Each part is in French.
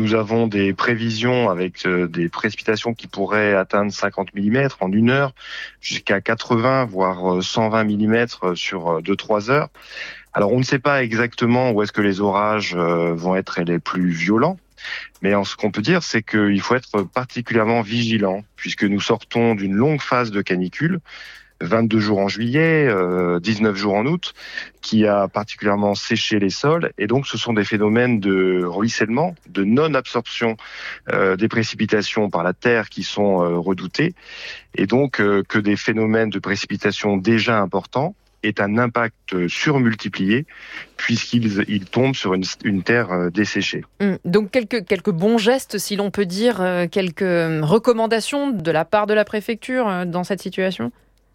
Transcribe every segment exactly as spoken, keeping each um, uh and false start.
nous avons des prévisions avec euh, des précipitations qui pourraient atteindre cinquante millimètres en une heure, jusqu'à quatre-vingts, voire cent vingt millimètres sur deux à trois heures. Alors, on ne sait pas exactement où est-ce que les orages euh, vont être les plus violents. Mais en ce qu'on peut dire, c'est qu'il faut être particulièrement vigilant, puisque nous sortons d'une longue phase de canicule, vingt-deux jours en juillet, euh, dix-neuf jours en août, qui a particulièrement séché les sols. Et donc, ce sont des phénomènes de ruissellement, de non-absorption euh, des précipitations par la terre qui sont euh, redoutés. Et donc, euh, que des phénomènes de précipitation déjà importants est un impact surmultiplié puisqu'il il tombe sur une, une terre desséchée. Mmh. Donc quelques, quelques bons gestes, si l'on peut dire, euh, quelques recommandations de la part de la préfecture euh, dans cette situation ?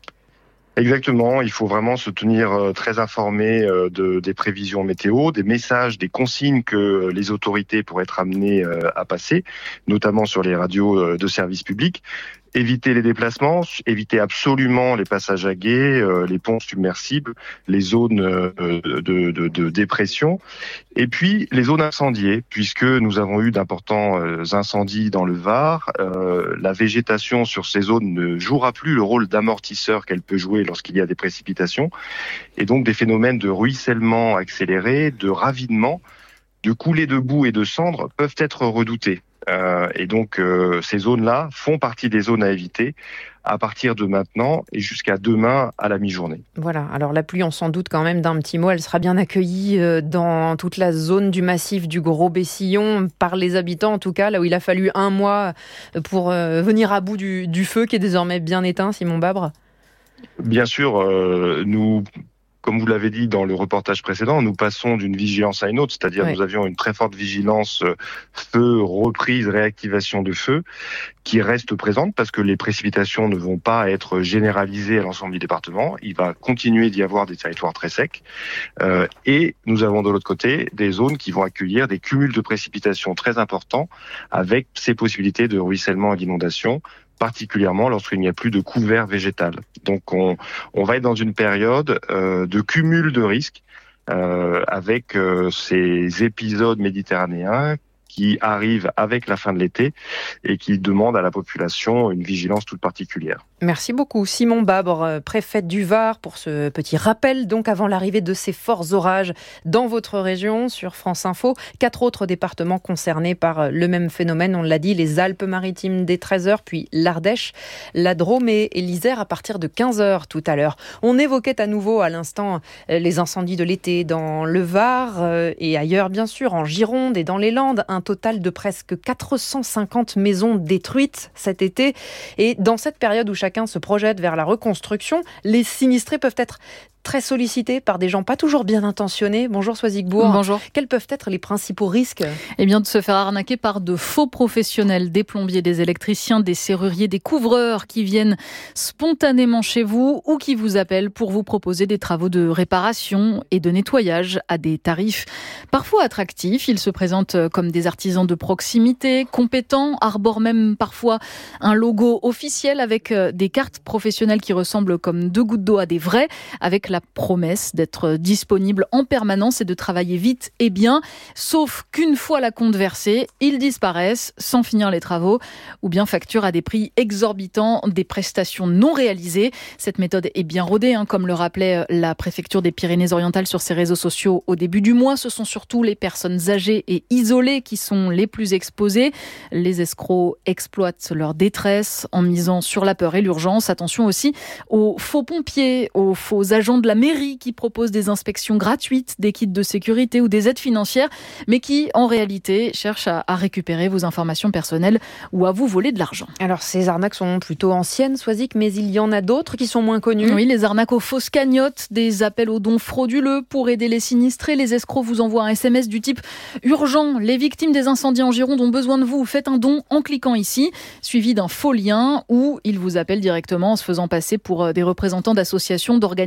Exactement, il faut vraiment se tenir euh, très informé euh, de, des prévisions météo, des messages, des consignes que les autorités pourraient être amenées euh, à passer, notamment sur les radios euh, de service public. Éviter les déplacements, éviter absolument les passages à gué, euh, les ponts submersibles, les zones euh, de, de, de dépression, et puis les zones incendiées, puisque nous avons eu d'importants euh, incendies dans le Var. Euh, la végétation sur ces zones ne jouera plus le rôle d'amortisseur qu'elle peut jouer lorsqu'il y a des précipitations, et donc des phénomènes de ruissellement accéléré, de ravinement, de coulées de boue et de cendres peuvent être redoutés. Euh, et donc, euh, ces zones-là font partie des zones à éviter à partir de maintenant et jusqu'à demain à la mi-journée. Voilà, alors la pluie, on s'en doute quand même d'un petit mot, elle sera bien accueillie dans toute la zone du massif du Gros-Bessillon, par les habitants en tout cas, là où il a fallu un mois pour venir à bout du, du feu qui est désormais bien éteint, Simon Babre. Bien sûr, euh, nous... Comme vous l'avez dit dans le reportage précédent, nous passons d'une vigilance à une autre, c'est-à-dire oui. Nous avions une très forte vigilance feu, reprise, réactivation de feu, qui reste présente parce que les précipitations ne vont pas être généralisées à l'ensemble du département. Il va continuer d'y avoir des territoires très secs. Euh, et nous avons de l'autre côté des zones qui vont accueillir des cumuls de précipitations très importants avec ces possibilités de ruissellement et d'inondation, particulièrement lorsqu'il n'y a plus de couvert végétal. Donc on, on va être dans une période euh, de cumul de risques euh, avec euh, ces épisodes méditerranéens qui arrivent avec la fin de l'été et qui demandent à la population une vigilance toute particulière. Merci beaucoup Simon Babre, préfet du Var, pour ce petit rappel. Donc avant l'arrivée de ces forts orages dans votre région sur France Info, quatre autres départements concernés par le même phénomène, on l'a dit, les Alpes-Maritimes dès treize heures, puis l'Ardèche, la Drôme et l'Isère à partir de quinze heures tout à l'heure. On évoquait à nouveau à l'instant les incendies de l'été dans le Var et ailleurs bien sûr, en Gironde et dans les Landes. Un total de presque quatre cent cinquante maisons détruites cet été. Et dans cette période où chacun se projette vers la reconstruction, les sinistrés peuvent être très sollicités par des gens pas toujours bien intentionnés. Bonjour Soisy Gbour. Bonjour. Quels peuvent être les principaux risques ? Eh bien, de se faire arnaquer par de faux professionnels, des plombiers, des électriciens, des serruriers, des couvreurs qui viennent spontanément chez vous ou qui vous appellent pour vous proposer des travaux de réparation et de nettoyage à des tarifs parfois attractifs. Ils se présentent comme des artisans de proximité, compétents, arborent même parfois un logo officiel avec des cartes professionnelles qui ressemblent comme deux gouttes d'eau à des vraies, avec la promesse d'être disponible en permanence et de travailler vite et bien. Sauf qu'une fois la compte versée, ils disparaissent sans finir les travaux ou bien facturent à des prix exorbitants des prestations non réalisées. Cette méthode est bien rodée, hein, comme le rappelait la préfecture des Pyrénées-Orientales sur ses réseaux sociaux au début du mois. Ce sont surtout les personnes âgées et isolées qui sont les plus exposées. Les escrocs exploitent leur détresse en misant sur la peur et l'urgence. Attention aussi aux faux pompiers, aux faux agents de la mairie qui proposent des inspections gratuites, des kits de sécurité ou des aides financières, mais qui, en réalité, cherchent à, à récupérer vos informations personnelles ou à vous voler de l'argent. Alors, ces arnaques sont plutôt anciennes, Soisic, mais il y en a d'autres qui sont moins connues. Oui, les arnaques aux fausses cagnottes, des appels aux dons frauduleux pour aider les sinistrés. Les escrocs vous envoient un S M S du type « Urgent, les victimes des incendies en Gironde ont besoin de vous, faites un don en cliquant ici », suivi d'un faux lien où ils vous appellent directement en se faisant passer pour des représentants d'associations, d'organismes publics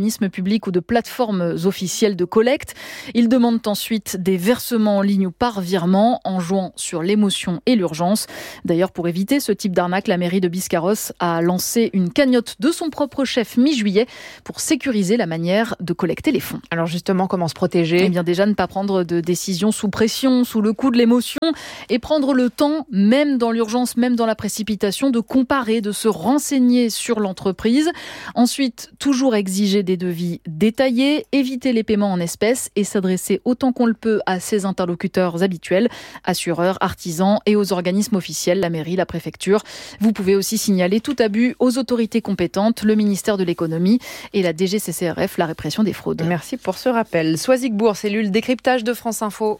publics ou de plateformes officielles de collecte. Ils demandent ensuite des versements en ligne ou par virement en jouant sur l'émotion et l'urgence. D'ailleurs, pour éviter ce type d'arnaque, la mairie de Biscarrosse a lancé une cagnotte de son propre chef mi-juillet pour sécuriser la manière de collecter les fonds. Alors justement, comment se protéger ? Eh bien déjà, ne pas prendre de décisions sous pression, sous le coup de l'émotion et prendre le temps, même dans l'urgence, même dans la précipitation, de comparer, de se renseigner sur l'entreprise. Ensuite, toujours exiger des devis détaillés, éviter les paiements en espèces et s'adresser autant qu'on le peut à ses interlocuteurs habituels, assureurs, artisans et aux organismes officiels, la mairie, la préfecture. Vous pouvez aussi signaler tout abus aux autorités compétentes, le ministère de l'économie et la D G C C R F, la répression des fraudes. Merci pour ce rappel. Soisigbourg, cellule décryptage de France Info.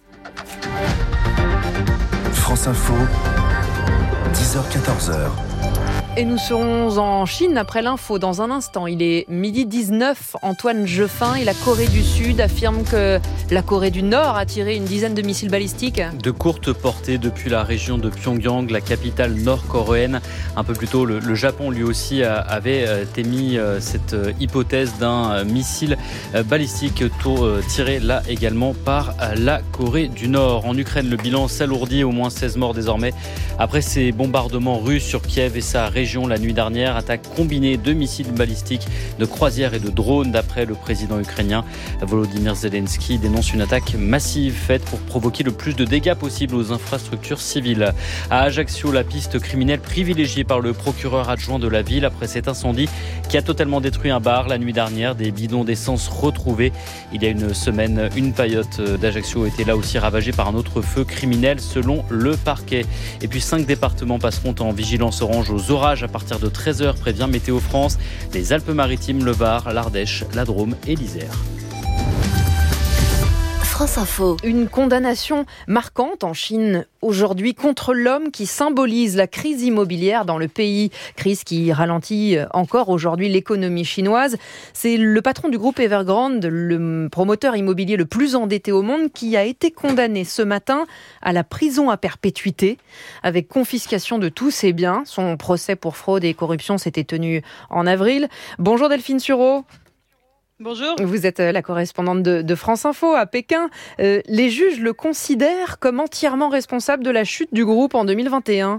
France Info, dix heures quatorze heures. Et nous serons en Chine après l'info dans un instant. Il est midi dix-neuf. Antoine Jeffin et la Corée du Sud affirment que la Corée du Nord a tiré une dizaine de missiles balistiques. De courte portée depuis la région de Pyongyang, la capitale nord-coréenne. Un peu plus tôt, le, le Japon lui aussi avait émis cette hypothèse d'un missile balistique tiré là également par la Corée du Nord. En Ukraine, le bilan s'alourdit, au moins seize morts désormais après ces bombardements russes sur Kiev et sa région. La nuit dernière, attaque combinée de missiles balistiques, de croisières et de drones d'après le président ukrainien. Volodymyr Zelensky dénonce une attaque massive faite pour provoquer le plus de dégâts possible aux infrastructures civiles. À Ajaccio, la piste criminelle privilégiée par le procureur adjoint de la ville après cet incendie qui a totalement détruit un bar la nuit dernière. Des bidons d'essence retrouvés. Il y a une semaine, une paillote d'Ajaccio était là aussi ravagée par un autre feu criminel selon le parquet. Et puis cinq départements passeront en vigilance orange aux orages à partir de treize heures, prévient Météo France. Les Alpes-Maritimes, le Var, l'Ardèche, la Drôme et l'Isère. France Info. Une condamnation marquante en Chine aujourd'hui contre l'homme qui symbolise la crise immobilière dans le pays. Crise qui ralentit encore aujourd'hui l'économie chinoise. C'est le patron du groupe Evergrande, le promoteur immobilier le plus endetté au monde, qui a été condamné ce matin à la prison à perpétuité avec confiscation de tous ses biens. Son procès pour fraude et corruption s'était tenu en avril. Bonjour Delphine Sureau. Bonjour. Vous êtes la correspondante de, de France Info à Pékin. Euh, les juges le considèrent comme entièrement responsable de la chute du groupe en deux mille vingt et un.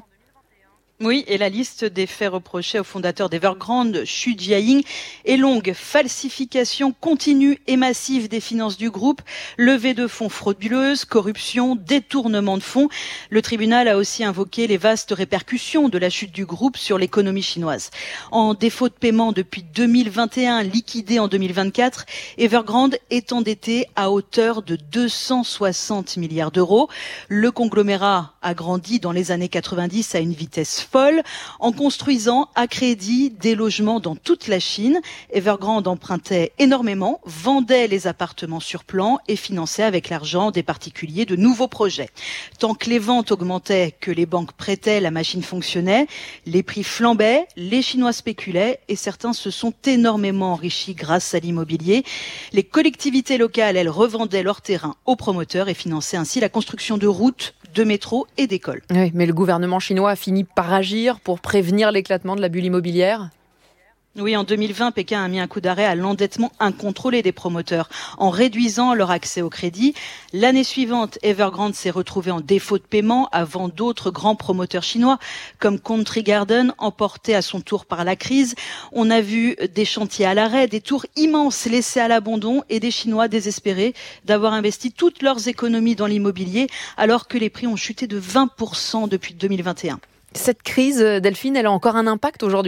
Oui, et la liste des faits reprochés au fondateur d'Evergrande, Xu Jiaying, est longue. Falsification continue et massive des finances du groupe, levée de fonds frauduleuse, corruption, détournement de fonds. Le tribunal a aussi invoqué les vastes répercussions de la chute du groupe sur l'économie chinoise. En défaut de paiement depuis deux mille vingt et un, liquidé en deux mille vingt-quatre, Evergrande est endetté à hauteur de deux cent soixante milliards d'euros. Le conglomérat a grandi dans les années quatre-vingt-dix à une vitesse folle, en construisant à crédit des logements dans toute la Chine. Evergrande empruntait énormément, vendait les appartements sur plan et finançait avec l'argent des particuliers de nouveaux projets. Tant que les ventes augmentaient, que les banques prêtaient, la machine fonctionnait, les prix flambaient, les Chinois spéculaient et certains se sont énormément enrichis grâce à l'immobilier. Les collectivités locales, elles, revendaient leurs terrains aux promoteurs et finançaient ainsi la construction de routes, de métros et d'écoles. Oui, mais le gouvernement chinois a fini par agir pour prévenir l'éclatement de la bulle immobilière. Oui, en deux mille vingt, Pékin a mis un coup d'arrêt à l'endettement incontrôlé des promoteurs en réduisant leur accès au crédit. L'année suivante, Evergrande s'est retrouvé en défaut de paiement avant d'autres grands promoteurs chinois comme Country Garden, emportés à son tour par la crise. On a vu des chantiers à l'arrêt, des tours immenses laissés à l'abandon et des Chinois désespérés d'avoir investi toutes leurs économies dans l'immobilier alors que les prix ont chuté de vingt pour cent depuis deux mille vingt et un. Cette crise, Delphine, elle a encore un impact aujourd'hui ?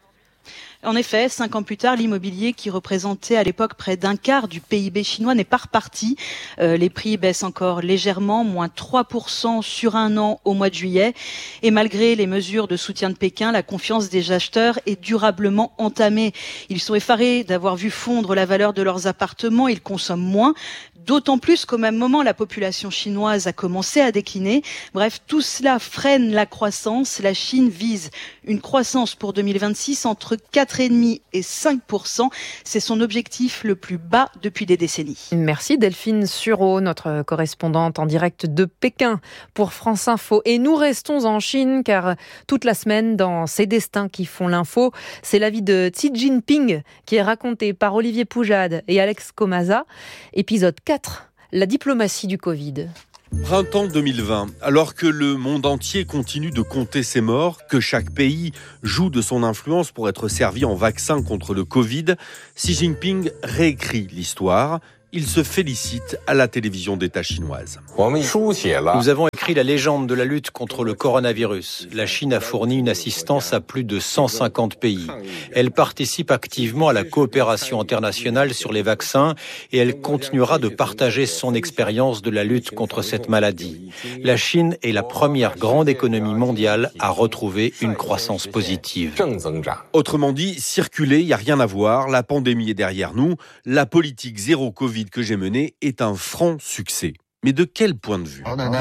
En effet, cinq ans plus tard, l'immobilier qui représentait à l'époque près d'un quart du P I B chinois n'est pas reparti. Euh, les prix baissent encore légèrement, moins trois pour cent sur un an au mois de juillet. Et malgré les mesures de soutien de Pékin, la confiance des acheteurs est durablement entamée. Ils sont effarés d'avoir vu fondre la valeur de leurs appartements, ils consomment moins. d'autant plus qu'au même moment, la population chinoise a commencé à décliner. Bref, tout cela freine la croissance. La Chine vise une croissance pour deux mille vingt-six entre quatre virgule cinq et cinq pour cent. C'est son objectif le plus bas depuis des décennies. Merci Delphine Sureau, notre correspondante en direct de Pékin pour France Info. Et nous restons en Chine car toute la semaine, dans Ces destins qui font l'info, c'est la vie de Xi Jinping qui est racontée par Olivier Poujade et Alex Comaza. Épisode quatre, la diplomatie du Covid. Printemps deux mille vingt, alors que le monde entier continue de compter ses morts, que chaque pays joue de son influence pour être servi en vaccin contre le Covid, Xi Jinping réécrit l'histoire. Il se félicite à la télévision d'État chinoise. Nous avons écrit la légende de la lutte contre le coronavirus. La Chine a fourni une assistance à plus de cent cinquante pays. Elle participe activement à la coopération internationale sur les vaccins et elle continuera de partager son expérience de la lutte contre cette maladie. La Chine est la première grande économie mondiale à retrouver une croissance positive. Autrement dit, circuler, il n'y a rien à voir. La pandémie est derrière nous. La politique zéro Covid que j'ai menée est un franc succès. Mais de quel point de vue ?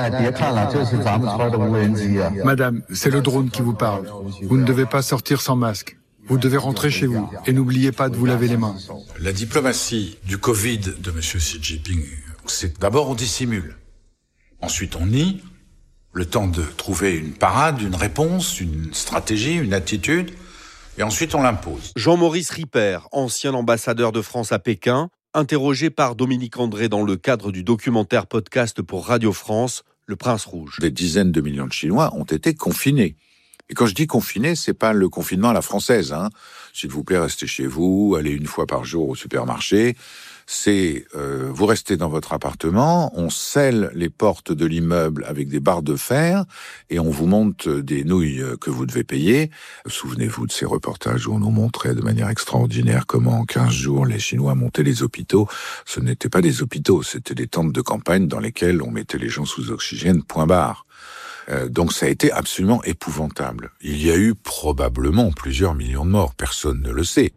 Madame, c'est le drone qui vous parle. Vous ne devez pas sortir sans masque. Vous devez rentrer chez vous. Et n'oubliez pas de vous laver les mains. La diplomatie du Covid de M. Xi Jinping, c'est d'abord on dissimule. Ensuite on nie, le temps de trouver une parade, une réponse, une stratégie, une attitude. Et ensuite on l'impose. Jean-Maurice Ripper, ancien ambassadeur de France à Pékin, interrogé par Dominique André dans le cadre du documentaire podcast pour Radio France, Le Prince Rouge. Des dizaines de millions de Chinois ont été confinés. Et quand je dis confinés, c'est pas le confinement à la française, hein. S'il vous plaît, restez chez vous, allez une fois par jour au supermarché. C'est, euh, vous restez dans votre appartement, on scelle les portes de l'immeuble avec des barres de fer et on vous monte des nouilles que vous devez payer. Souvenez-vous de ces reportages où on nous montrait de manière extraordinaire comment en quinze jours les Chinois montaient les hôpitaux. Ce n'étaient pas des hôpitaux, c'était des tentes de campagne dans lesquelles on mettait les gens sous oxygène, point barre. Euh, donc ça a été absolument épouvantable. Il y a eu probablement plusieurs millions de morts, personne ne le sait.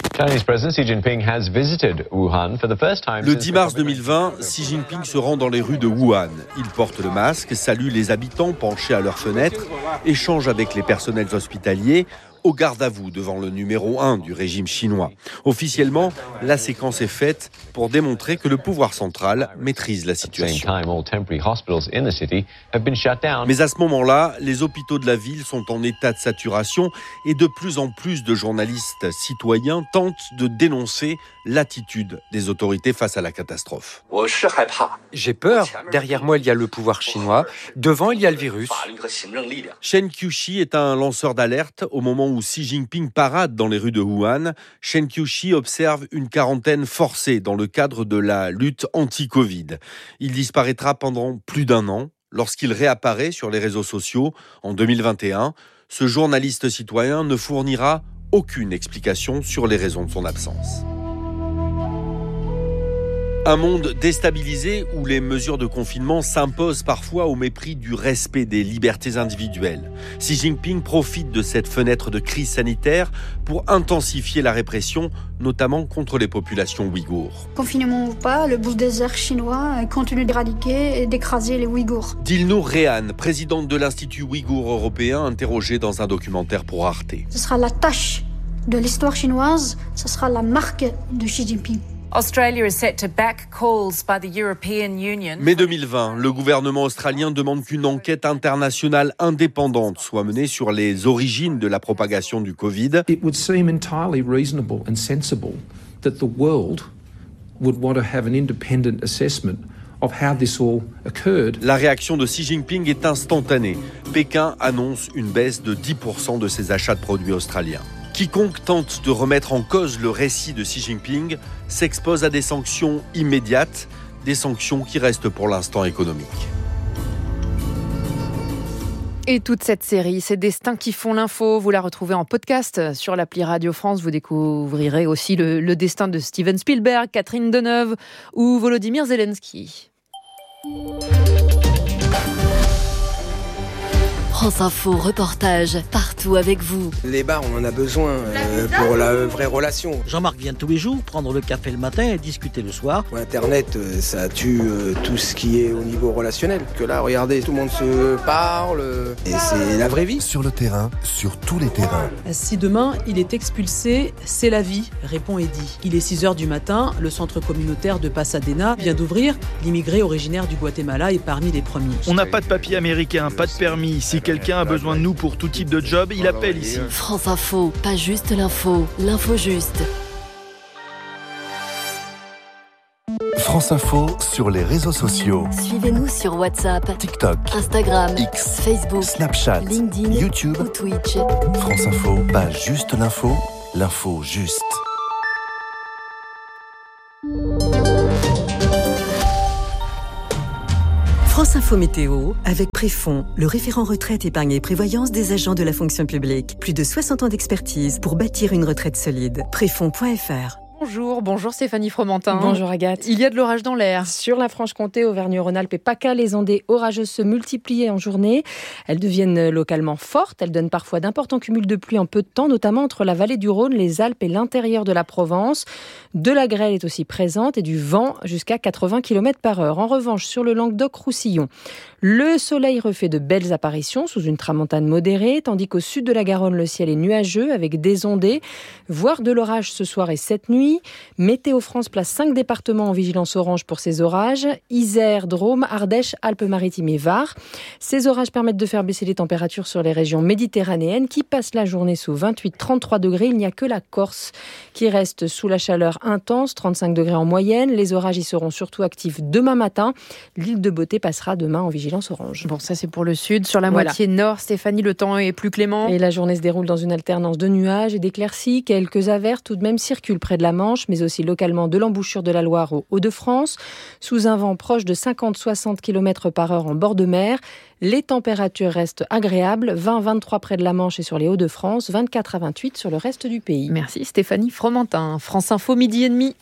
Le dix mars deux mille vingt, Xi Jinping se rend dans les rues de Wuhan. Il porte le masque, salue les habitants penchés à leurs fenêtres, échange avec les personnels hospitaliers, au garde-à-vous devant le numéro un du régime chinois. Officiellement, la séquence est faite pour démontrer que le pouvoir central maîtrise la situation. Mais à ce moment-là, les hôpitaux de la ville sont en état de saturation et de plus en plus de journalistes citoyens tentent de dénoncer l'attitude des autorités face à la catastrophe. J'ai peur. Derrière moi, il y a le pouvoir chinois. Devant, il y a le virus. Shen Qiushi est un lanceur d'alerte au moment où Xi Jinping parade dans les rues de Wuhan. Shen Qiushi observe une quarantaine forcée dans le cadre de la lutte anti-Covid. Il disparaîtra pendant plus d'un an. Lorsqu'il réapparaît sur les réseaux sociaux en deux mille vingt et un, ce journaliste citoyen ne fournira aucune explication sur les raisons de son absence. Un monde déstabilisé où les mesures de confinement s'imposent parfois au mépris du respect des libertés individuelles. Xi Jinping profite de cette fenêtre de crise sanitaire pour intensifier la répression, notamment contre les populations ouïghours. Confinement ou pas, le bulldozer chinois continue d'éradiquer et d'écraser les Ouïghours. Dilnour Rehan, présidente de l'Institut ouïghour européen, interrogée dans un documentaire pour Arte. Ce sera la tâche de l'histoire chinoise, ce sera la marque de Xi Jinping. mai deux mille vingt, le gouvernement australien demande qu'une enquête internationale indépendante soit menée sur les origines de la propagation du Covid. It would seem entirely reasonable and sensible that the world would want to have an independent assessment of how this all occurred. La réaction de Xi Jinping est instantanée. Pékin annonce une baisse de dix pour cent de ses achats de produits australiens. Quiconque tente de remettre en cause le récit de Xi Jinping s'expose à des sanctions immédiates, des sanctions qui restent pour l'instant économiques. Et toute cette série, ces destins qui font l'info, vous la retrouvez en podcast sur l'appli Radio France. Vous découvrirez aussi le, le destin de Steven Spielberg, Catherine Deneuve ou Volodymyr Zelensky. France Info reportage, partout avec vous. Les bars, on en a besoin euh, pour la vraie relation. Jean-Marc vient tous les jours prendre le café le matin et discuter le soir. Internet, euh, ça tue euh, tout ce qui est au niveau relationnel. Que là, regardez, tout le monde se parle euh, et c'est la vraie vie. Sur le terrain, sur tous les terrains. Si demain, il est expulsé, c'est la vie, répond Eddy. Il est six heures du matin, le centre communautaire de Pasadena vient d'ouvrir. L'immigré originaire du Guatemala est parmi les premiers. On n'a pas de papier américain, pas de permis. Si quelqu'un a besoin de nous pour tout type de job, il appelle ici. France Info, pas juste l'info, l'info juste. France Info sur les réseaux sociaux. Suivez-nous sur WhatsApp, TikTok, Instagram, X, Facebook, Snapchat, LinkedIn, YouTube ou Twitch. France Info, pas juste l'info, l'info juste. France Info Météo, avec Préfond, le référent retraite, épargne et prévoyance des agents de la fonction publique. Plus de soixante ans d'expertise pour bâtir une retraite solide. Préfond point f r. Bonjour, bonjour Stéphanie Fromentin. Bonjour Agathe. Il y a de l'orage dans l'air. Sur la Franche-Comté, Auvergne-Rhône-Alpes et PACA, les ondées orageuses se multiplient en journée. Elles deviennent localement fortes. Elles donnent parfois d'importants cumuls de pluie en peu de temps, notamment entre la vallée du Rhône, les Alpes et l'intérieur de la Provence. De la grêle est aussi présente et du vent jusqu'à quatre-vingts kilomètres par heure. En revanche, sur le Languedoc-Roussillon, le soleil refait de belles apparitions sous une tramontane modérée, tandis qu'au sud de la Garonne, le ciel est nuageux avec des ondées, voire de l'orage ce soir et cette nuit. Météo France place cinq départements en vigilance orange pour ces orages. Isère, Drôme, Ardèche, Alpes-Maritimes et Var. Ces orages permettent de faire baisser les températures sur les régions méditerranéennes qui passent la journée sous vingt-huit à trente-trois degrés. Il n'y a que la Corse qui reste sous la chaleur intense, trente-cinq degrés en moyenne. Les orages y seront surtout actifs demain matin. L'île de Beauté passera demain en vigilance orange. Bon, ça c'est pour le sud. Sur la voilà. moitié nord, Stéphanie, le temps est plus clément. Et la journée se déroule dans une alternance de nuages et d'éclaircies. Quelques averses tout de même circulent près de la Manche, mais aussi localement de l'embouchure de la Loire aux Hauts-de-France. Sous un vent proche de cinquante à soixante kilomètres par heure en bord de mer, les températures restent agréables, vingt à vingt-trois près de la Manche et sur les Hauts-de-France, vingt-quatre à vingt-huit sur le reste du pays. Merci Stéphanie Fromentin. France Info, midi et demi.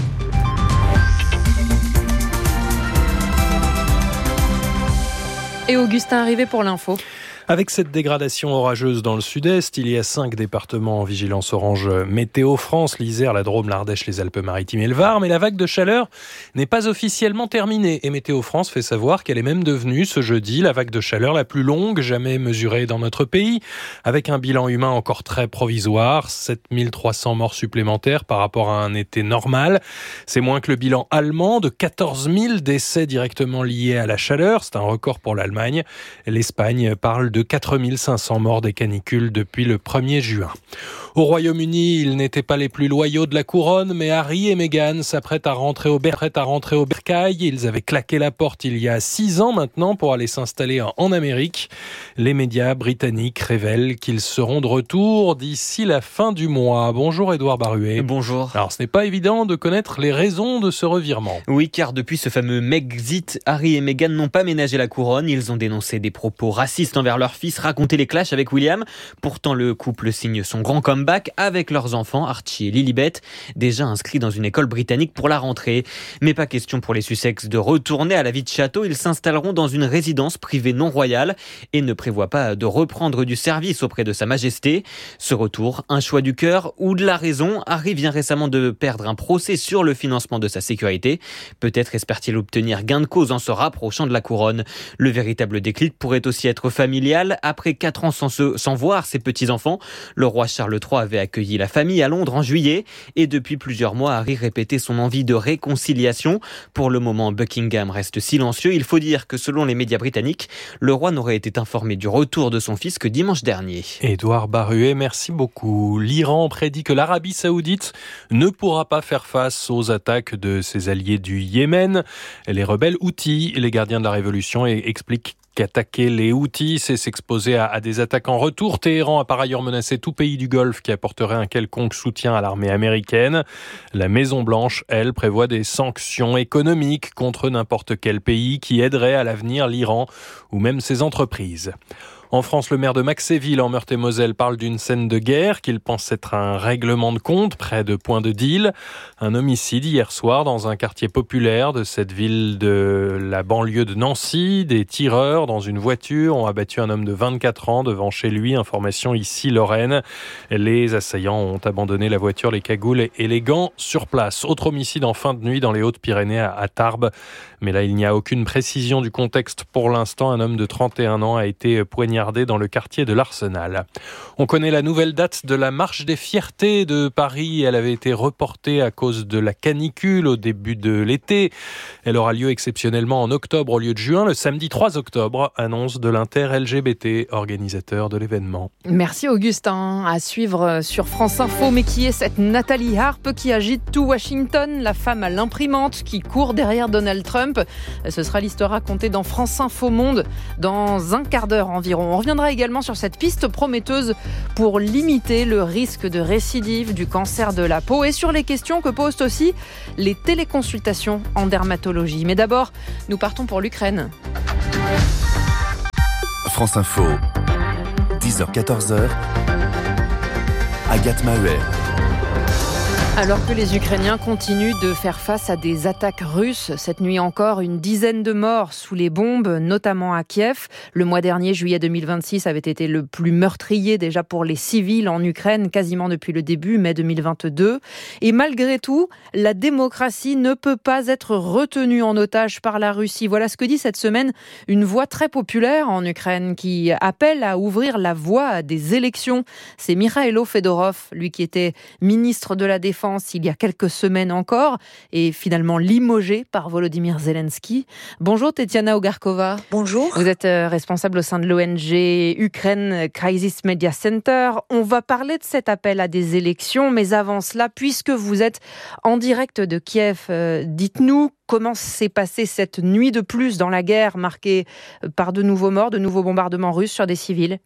Et Augustin arrivé pour l'info. Avec cette dégradation orageuse dans le sud-est, il y a cinq départements en vigilance orange météo France, l'Isère, la Drôme, l'Ardèche, les Alpes-Maritimes et le Var. Mais la vague de chaleur n'est pas officiellement terminée. Et Météo France fait savoir qu'elle est même devenue ce jeudi la vague de chaleur la plus longue jamais mesurée dans notre pays, avec un bilan humain encore très provisoire, sept mille trois cents morts supplémentaires par rapport à un été normal. C'est moins que le bilan allemand de quatorze mille décès directement liés à la chaleur. C'est un record pour l'Allemagne. L'Espagne parle de de quatre mille cinq cents morts des canicules depuis le premier juin. Au Royaume-Uni, ils n'étaient pas les plus loyaux de la couronne, mais Harry et Meghan s'apprêtent à rentrer au, ber- à rentrer au bercail. Ils avaient claqué la porte il y a six ans maintenant pour aller s'installer en Amérique. Les médias britanniques révèlent qu'ils seront de retour d'ici la fin du mois. Bonjour Édouard Baruet. Bonjour. Alors ce n'est pas évident de connaître les raisons de ce revirement. Oui, car depuis ce fameux Megxit, Harry et Meghan n'ont pas ménagé la couronne. Ils ont dénoncé des propos racistes envers leur fils, raconté les clashs avec William. Pourtant, le couple signe son grand comeback avec leurs enfants, Archie et Lilibet, déjà inscrits dans une école britannique pour la rentrée. Mais pas question pour les Sussex de retourner à la vie de château. Ils s'installeront dans une résidence privée non royale et ne prévoient pas de reprendre du service auprès de Sa Majesté. Ce retour, un choix du cœur ou de la raison. Harry vient récemment de perdre un procès sur le financement de sa sécurité. Peut-être espère-t-il obtenir gain de cause en se rapprochant de la couronne. Le véritable déclic pourrait aussi être familial. Après quatre ans sans, se, sans voir ses petits-enfants, le roi Charles trois avait accueilli la famille à Londres en juillet et depuis plusieurs mois, Harry répétait son envie de réconciliation. Pour le moment, Buckingham reste silencieux. Il faut dire que selon les médias britanniques, le roi n'aurait été informé du retour de son fils que dimanche dernier. Édouard Baruet, merci beaucoup. L'Iran prédit que l'Arabie Saoudite ne pourra pas faire face aux attaques de ses alliés du Yémen. Les rebelles Houthis, les gardiens de la révolution, expliquent qu'attaquer les Houthis, c'est s'exposer à, à des attaques en retour. Téhéran a par ailleurs menacé tout pays du Golfe qui apporterait un quelconque soutien à l'armée américaine. La Maison-Blanche, elle, prévoit des sanctions économiques contre n'importe quel pays qui aiderait à l'avenir l'Iran ou même ses entreprises. En France, le maire de Maxéville, en Meurthe-et-Moselle, parle d'une scène de guerre qu'il pense être un règlement de compte près de Point de Deal. Un homicide hier soir dans un quartier populaire de cette ville de la banlieue de Nancy. Des tireurs dans une voiture ont abattu un homme de vingt-quatre ans devant chez lui. Information ici, Lorraine. Les assaillants ont abandonné la voiture, les cagoules et les gants sur place. Autre homicide en fin de nuit dans les Hautes-Pyrénées à Tarbes. Mais là, il n'y a aucune précision du contexte pour l'instant. Un homme de trente et un ans a été poignardé dans le quartier de l'Arsenal. On connaît la nouvelle date de la marche des fiertés de Paris. Elle avait été reportée à cause de la canicule au début de l'été. Elle aura lieu exceptionnellement en octobre au lieu de juin, le samedi trois octobre, annonce de l'Inter-L G B T, organisateur de l'événement. Merci Augustin. À suivre sur France Info. Mais qui est cette Nathalie Harpe qui agite tout Washington, la femme à l'imprimante qui court derrière Donald Trump? Ce sera l'histoire racontée dans France Info Monde dans un quart d'heure environ. On reviendra également sur cette piste prometteuse pour limiter le risque de récidive du cancer de la peau et sur les questions que posent aussi les téléconsultations en dermatologie. Mais d'abord, nous partons pour l'Ukraine. France Info, dix heures quatorze heures, Agathe Maheuer. Alors que les Ukrainiens continuent de faire face à des attaques russes, cette nuit encore, une dizaine de morts sous les bombes, notamment à Kiev. Le mois dernier, juillet deux mille vingt-six, avait été le plus meurtrier déjà pour les civils en Ukraine, quasiment depuis le début, mai deux mille vingt-deux. Et malgré tout, la démocratie ne peut pas être retenue en otage par la Russie. Voilà ce que dit cette semaine une voix très populaire en Ukraine qui appelle à ouvrir la voie à des élections. C'est Mikhailo Fedorov, lui qui était ministre de la Défense il y a quelques semaines encore et finalement limogé par Volodymyr Zelensky. Bonjour Tetiana Ogarkova. Bonjour. Vous êtes responsable au sein de l'O N G Ukraine Crisis Media Center. On va parler de cet appel à des élections, mais avant cela, puisque vous êtes en direct de Kiev, euh, dites-nous comment s'est passée cette nuit de plus dans la guerre marquée par de nouveaux morts, de nouveaux bombardements russes sur des civils.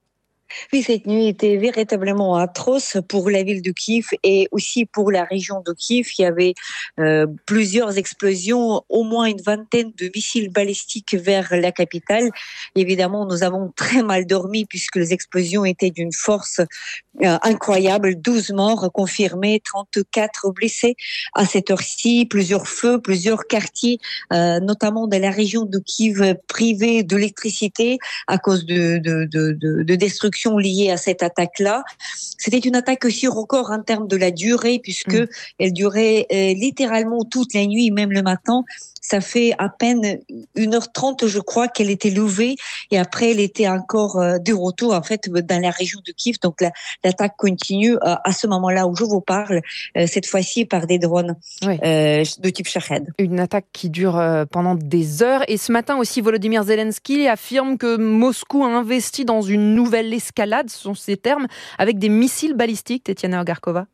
Oui, cette nuit était véritablement atroce pour la ville de Kiev et aussi pour la région de Kiev. Il y avait euh, plusieurs explosions, au moins une vingtaine de missiles balistiques vers la capitale. Évidemment, nous avons très mal dormi puisque les explosions étaient d'une force euh, incroyable. douze morts confirmés, trente-quatre blessés à cette heure-ci. Plusieurs feux, plusieurs quartiers, euh, notamment dans la région de Kiev, privés d'électricité à cause de, de, de, de, de destruction liées à cette attaque-là. C'était une attaque aussi record en termes de la durée, puisque mmh. elle durait euh, littéralement toute la nuit, même le matin. Ça fait à peine une heure trente, je crois, qu'elle était levée et après elle était encore euh, de retour en fait dans la région de Kiev. Donc la, l'attaque continue euh, à ce moment-là où je vous parle, euh, cette fois-ci par des drones oui. euh, de type Shahed. Une attaque qui dure euh, pendant des heures. Et ce matin aussi, Volodymyr Zelensky affirme que Moscou a investi dans une nouvelle escalade, ce sont ses termes, avec des missiles balistiques. Tetiana Ogarkova.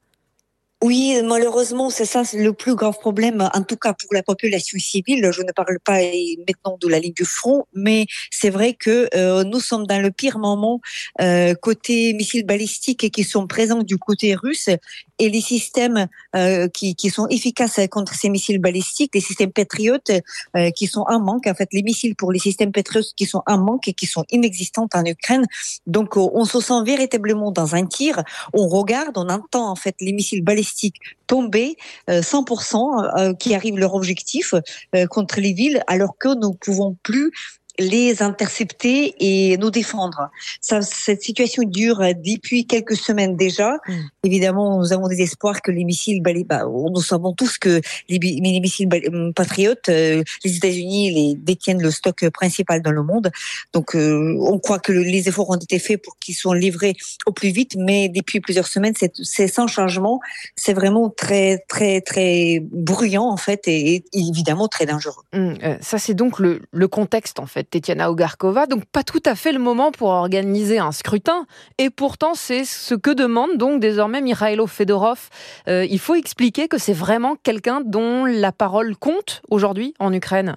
Oui, malheureusement, c'est ça, c'est le plus grave problème, en tout cas pour la population civile. Je ne parle pas maintenant de la ligne du front, mais c'est vrai que euh, nous sommes dans le pire moment euh, côté missiles balistiques qui sont présents du côté russe et les systèmes euh, qui, qui sont efficaces contre ces missiles balistiques, les systèmes Patriot euh, qui sont en manque. En fait, les missiles pour les systèmes Patriot qui sont en manque et qui sont inexistants en Ukraine. Donc, on se sent véritablement dans un tir. On regarde, on entend en fait les missiles balistiques tomber euh, cent pour cent euh, qui arrivent leur objectif euh, contre les villes alors que nous ne pouvons plus les intercepter et nous défendre. Ça, cette situation dure depuis quelques semaines déjà. Mmh. Évidemment, nous avons des espoirs que les missiles, bah, nous savons tous que les, les missiles patriotes, euh, les États-Unis les détiennent le stock principal dans le monde. Donc, euh, on croit que le, les efforts ont été faits pour qu'ils soient livrés au plus vite, mais depuis plusieurs semaines, c'est, c'est sans changement. C'est vraiment très, très, très bruyant en fait et, et évidemment très dangereux. Mmh, euh, ça, c'est donc le, le contexte en fait. Tetiana Ogarkova, donc pas tout à fait le moment pour organiser un scrutin. Et pourtant, c'est ce que demande donc désormais Mikhailo Fedorov. Euh, il faut expliquer que c'est vraiment quelqu'un dont la parole compte aujourd'hui en Ukraine.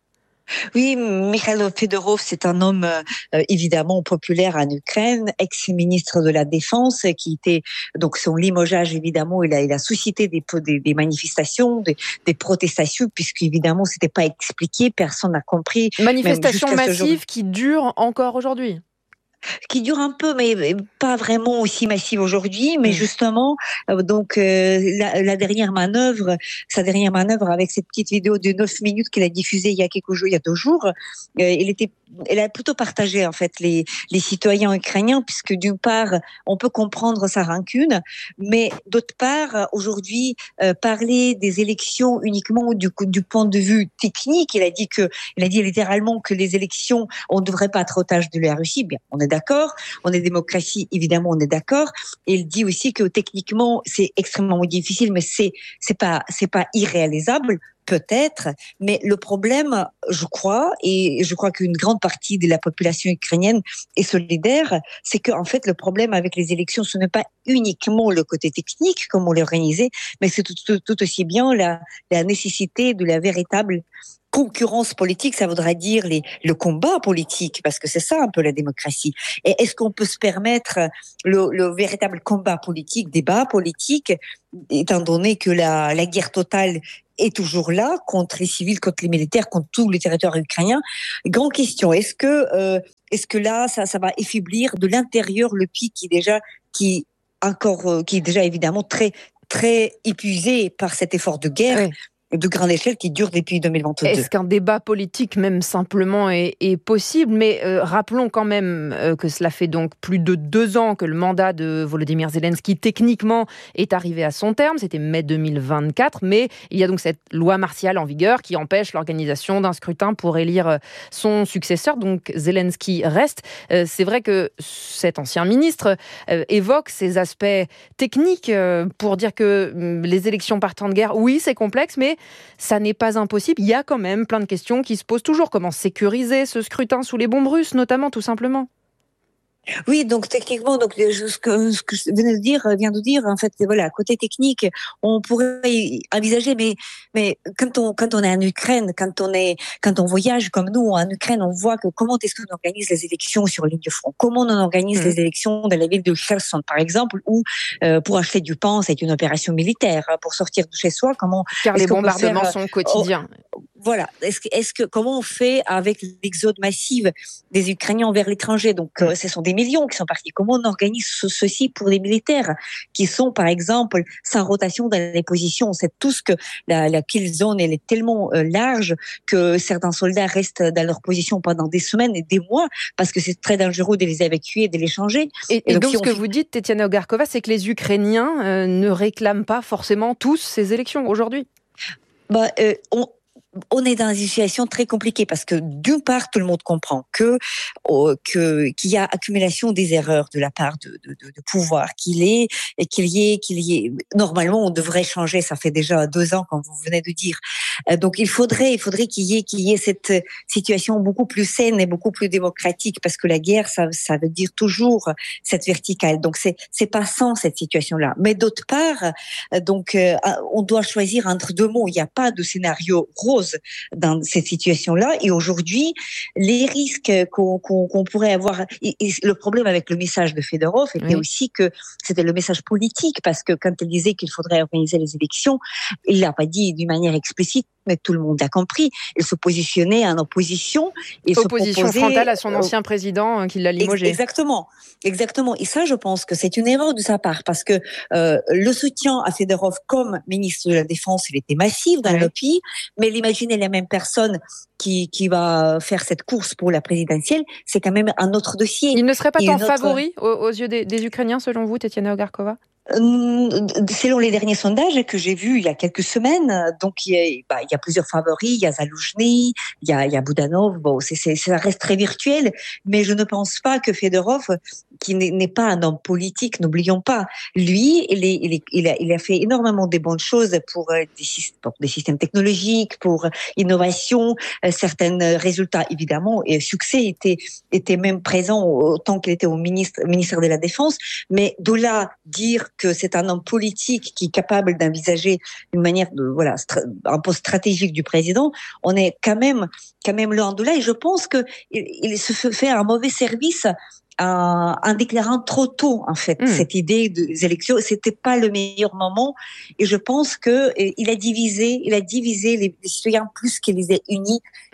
Oui, Mikhailo Fedorov, c'est un homme euh, évidemment populaire en Ukraine, ex-ministre de la Défense, qui était donc son limogeage évidemment, il a, il a suscité des, des, des manifestations, des, des protestations, puisque évidemment c'était pas expliqué, personne n'a compris. Manifestations massives qui durent encore aujourd'hui. Qui dure un peu, mais pas vraiment aussi massive aujourd'hui. Mais justement, euh, donc euh, la, la dernière manœuvre, sa dernière manœuvre avec cette petite vidéo de neuf minutes qu'il a diffusée il y a quelques jours, il y a deux jours, euh, elle était, elle a plutôt partagé en fait les les citoyens ukrainiens, puisque d'une part, on peut comprendre sa rancune, mais d'autre part, aujourd'hui, euh, parler des élections uniquement du du point de vue technique, il a dit que, il a dit littéralement que les élections, on ne devrait pas être otage de la Russie. Bien, on est d'accord, on est démocratie, évidemment, on est d'accord. Et il dit aussi que techniquement, c'est extrêmement difficile, mais c'est c'est pas c'est pas irréalisable, peut-être. Mais le problème, je crois, et je crois qu'une grande partie de la population ukrainienne est solidaire, c'est que en fait, le problème avec les élections, ce n'est pas uniquement le côté technique, comment l'organiser, mais c'est tout, tout, tout aussi bien la la nécessité de la véritable concurrence politique, ça voudra dire les, le combat politique, parce que c'est ça un peu la démocratie. Et est-ce qu'on peut se permettre le, le véritable combat politique, débat politique, étant donné que la, la guerre totale est toujours là, contre les civils, contre les militaires, contre tout le territoire ukrainien? Grande question, est-ce que, euh, est-ce que là, ça, ça va affaiblir de l'intérieur le pays qui déjà, qui encore, euh, qui est déjà évidemment très, très épuisé par cet effort de guerre? Oui. De grande échelle qui dure depuis deux mille vingt-deux. Est-ce qu'un débat politique, même simplement, est, est possible? Mais euh, rappelons quand même euh, que cela fait donc plus de deux ans que le mandat de Volodymyr Zelensky, techniquement, est arrivé à son terme. C'était mai deux mille vingt-quatre. Mais il y a donc cette loi martiale en vigueur qui empêche l'organisation d'un scrutin pour élire son successeur. Donc Zelensky reste. Euh, c'est vrai que cet ancien ministre euh, évoque ces aspects techniques euh, pour dire que euh, les élections par temps de guerre, oui, c'est complexe, mais ça n'est pas impossible. Il y a quand même plein de questions qui se posent toujours. Comment sécuriser ce scrutin sous les bombes russes, notamment, tout simplement? Oui, donc techniquement, donc ce que, ce que je venais de dire, vient de dire, en fait, voilà, côté technique, on pourrait y envisager, mais mais quand on quand on est en Ukraine, quand on est quand on voyage comme nous en Ukraine, on voit que comment est-ce qu'on organise les élections sur ligne de front, comment on organise mmh. les élections dans la ville de Kherson, par exemple, où euh, pour acheter du pain, c'est une opération militaire, pour sortir de chez soi, comment car les bombardements faire, sont quotidiens. Oh, voilà. Est-ce que, est-ce que, comment on fait avec l'exode massif des Ukrainiens vers l'étranger? Donc, euh, ce sont des millions qui sont partis. Comment on organise ce, ceci pour les militaires qui sont, par exemple, sans rotation dans les positions? On sait tous que la, la kill zone, elle est tellement euh, large que certains soldats restent dans leur position pendant des semaines et des mois parce que c'est très dangereux de les évacuer et de les changer. Et, et, et donc, donc si ce que fait... vous dites, Tetiana Ogarkova, c'est que les Ukrainiens euh, ne réclament pas forcément tous ces élections aujourd'hui. Bah, euh, on On est dans une situation très compliquée parce que d'une part, tout le monde comprend que, oh, que qu'il y a accumulation des erreurs de la part de, de, de, de pouvoir, qu'il est qu'il y ait qu'il y ait normalement on devrait changer. Ça fait déjà deux ans, comme vous venez de dire. Donc il faudrait il faudrait qu'il y ait qu'il y ait cette situation beaucoup plus saine et beaucoup plus démocratique parce que la guerre ça ça veut dire toujours cette verticale. Donc c'est c'est pas sans cette situation-là. Mais d'autre part, donc euh, on doit choisir entre deux mots. Il n'y a pas de scénario rose dans cette situation-là. Et aujourd'hui, les risques qu'on, qu'on, qu'on pourrait avoir, et, et le problème avec le message de Fedorov était oui. aussi que c'était le message politique, parce que quand il disait qu'il faudrait organiser les élections, il l'a pas dit d'une manière explicite, mais tout le monde a compris. Il se positionnait en opposition. Et opposition se proposait, frontale à son ancien euh, président qui l'a limogé. Exactement, exactement. Et ça, je pense que c'est une erreur de sa part, parce que euh, le soutien à Fedorov comme ministre de la Défense, il était massif dans oui. le pays, mais imaginez la même personne qui, qui va faire cette course pour la présidentielle, c'est quand même un autre dossier. Il ne serait pas et tant autre... favori aux, aux yeux des, des Ukrainiens, selon vous, Tetiana Ogarkova? Selon les derniers sondages que j'ai vus il y a quelques semaines, donc il y a, bah, il y a plusieurs favoris, il y a Zaloujny, il y a, il y a Boudanov, bon, c'est, c'est, ça reste très virtuel, mais je ne pense pas que Fedorov, qui n'est, n'est pas un homme politique, n'oublions pas, lui, il, est, il, est, il, a, il a fait énormément de bonnes choses pour, euh, des, pour des systèmes technologiques, pour innovation, euh, certains résultats évidemment, et succès était, était même présent autant qu'il était au ministre, ministère de la Défense, mais de là dire que c'est un homme politique qui est capable d'envisager une manière de voilà un poste stratégique du président, on est quand même quand même loin de là. Et je pense que il, il se fait un mauvais service en, en déclarant trop tôt en fait mmh. cette idée des élections. C'était pas le meilleur moment. Et je pense que il a divisé il a divisé les, les citoyens plus qu'il les a unis.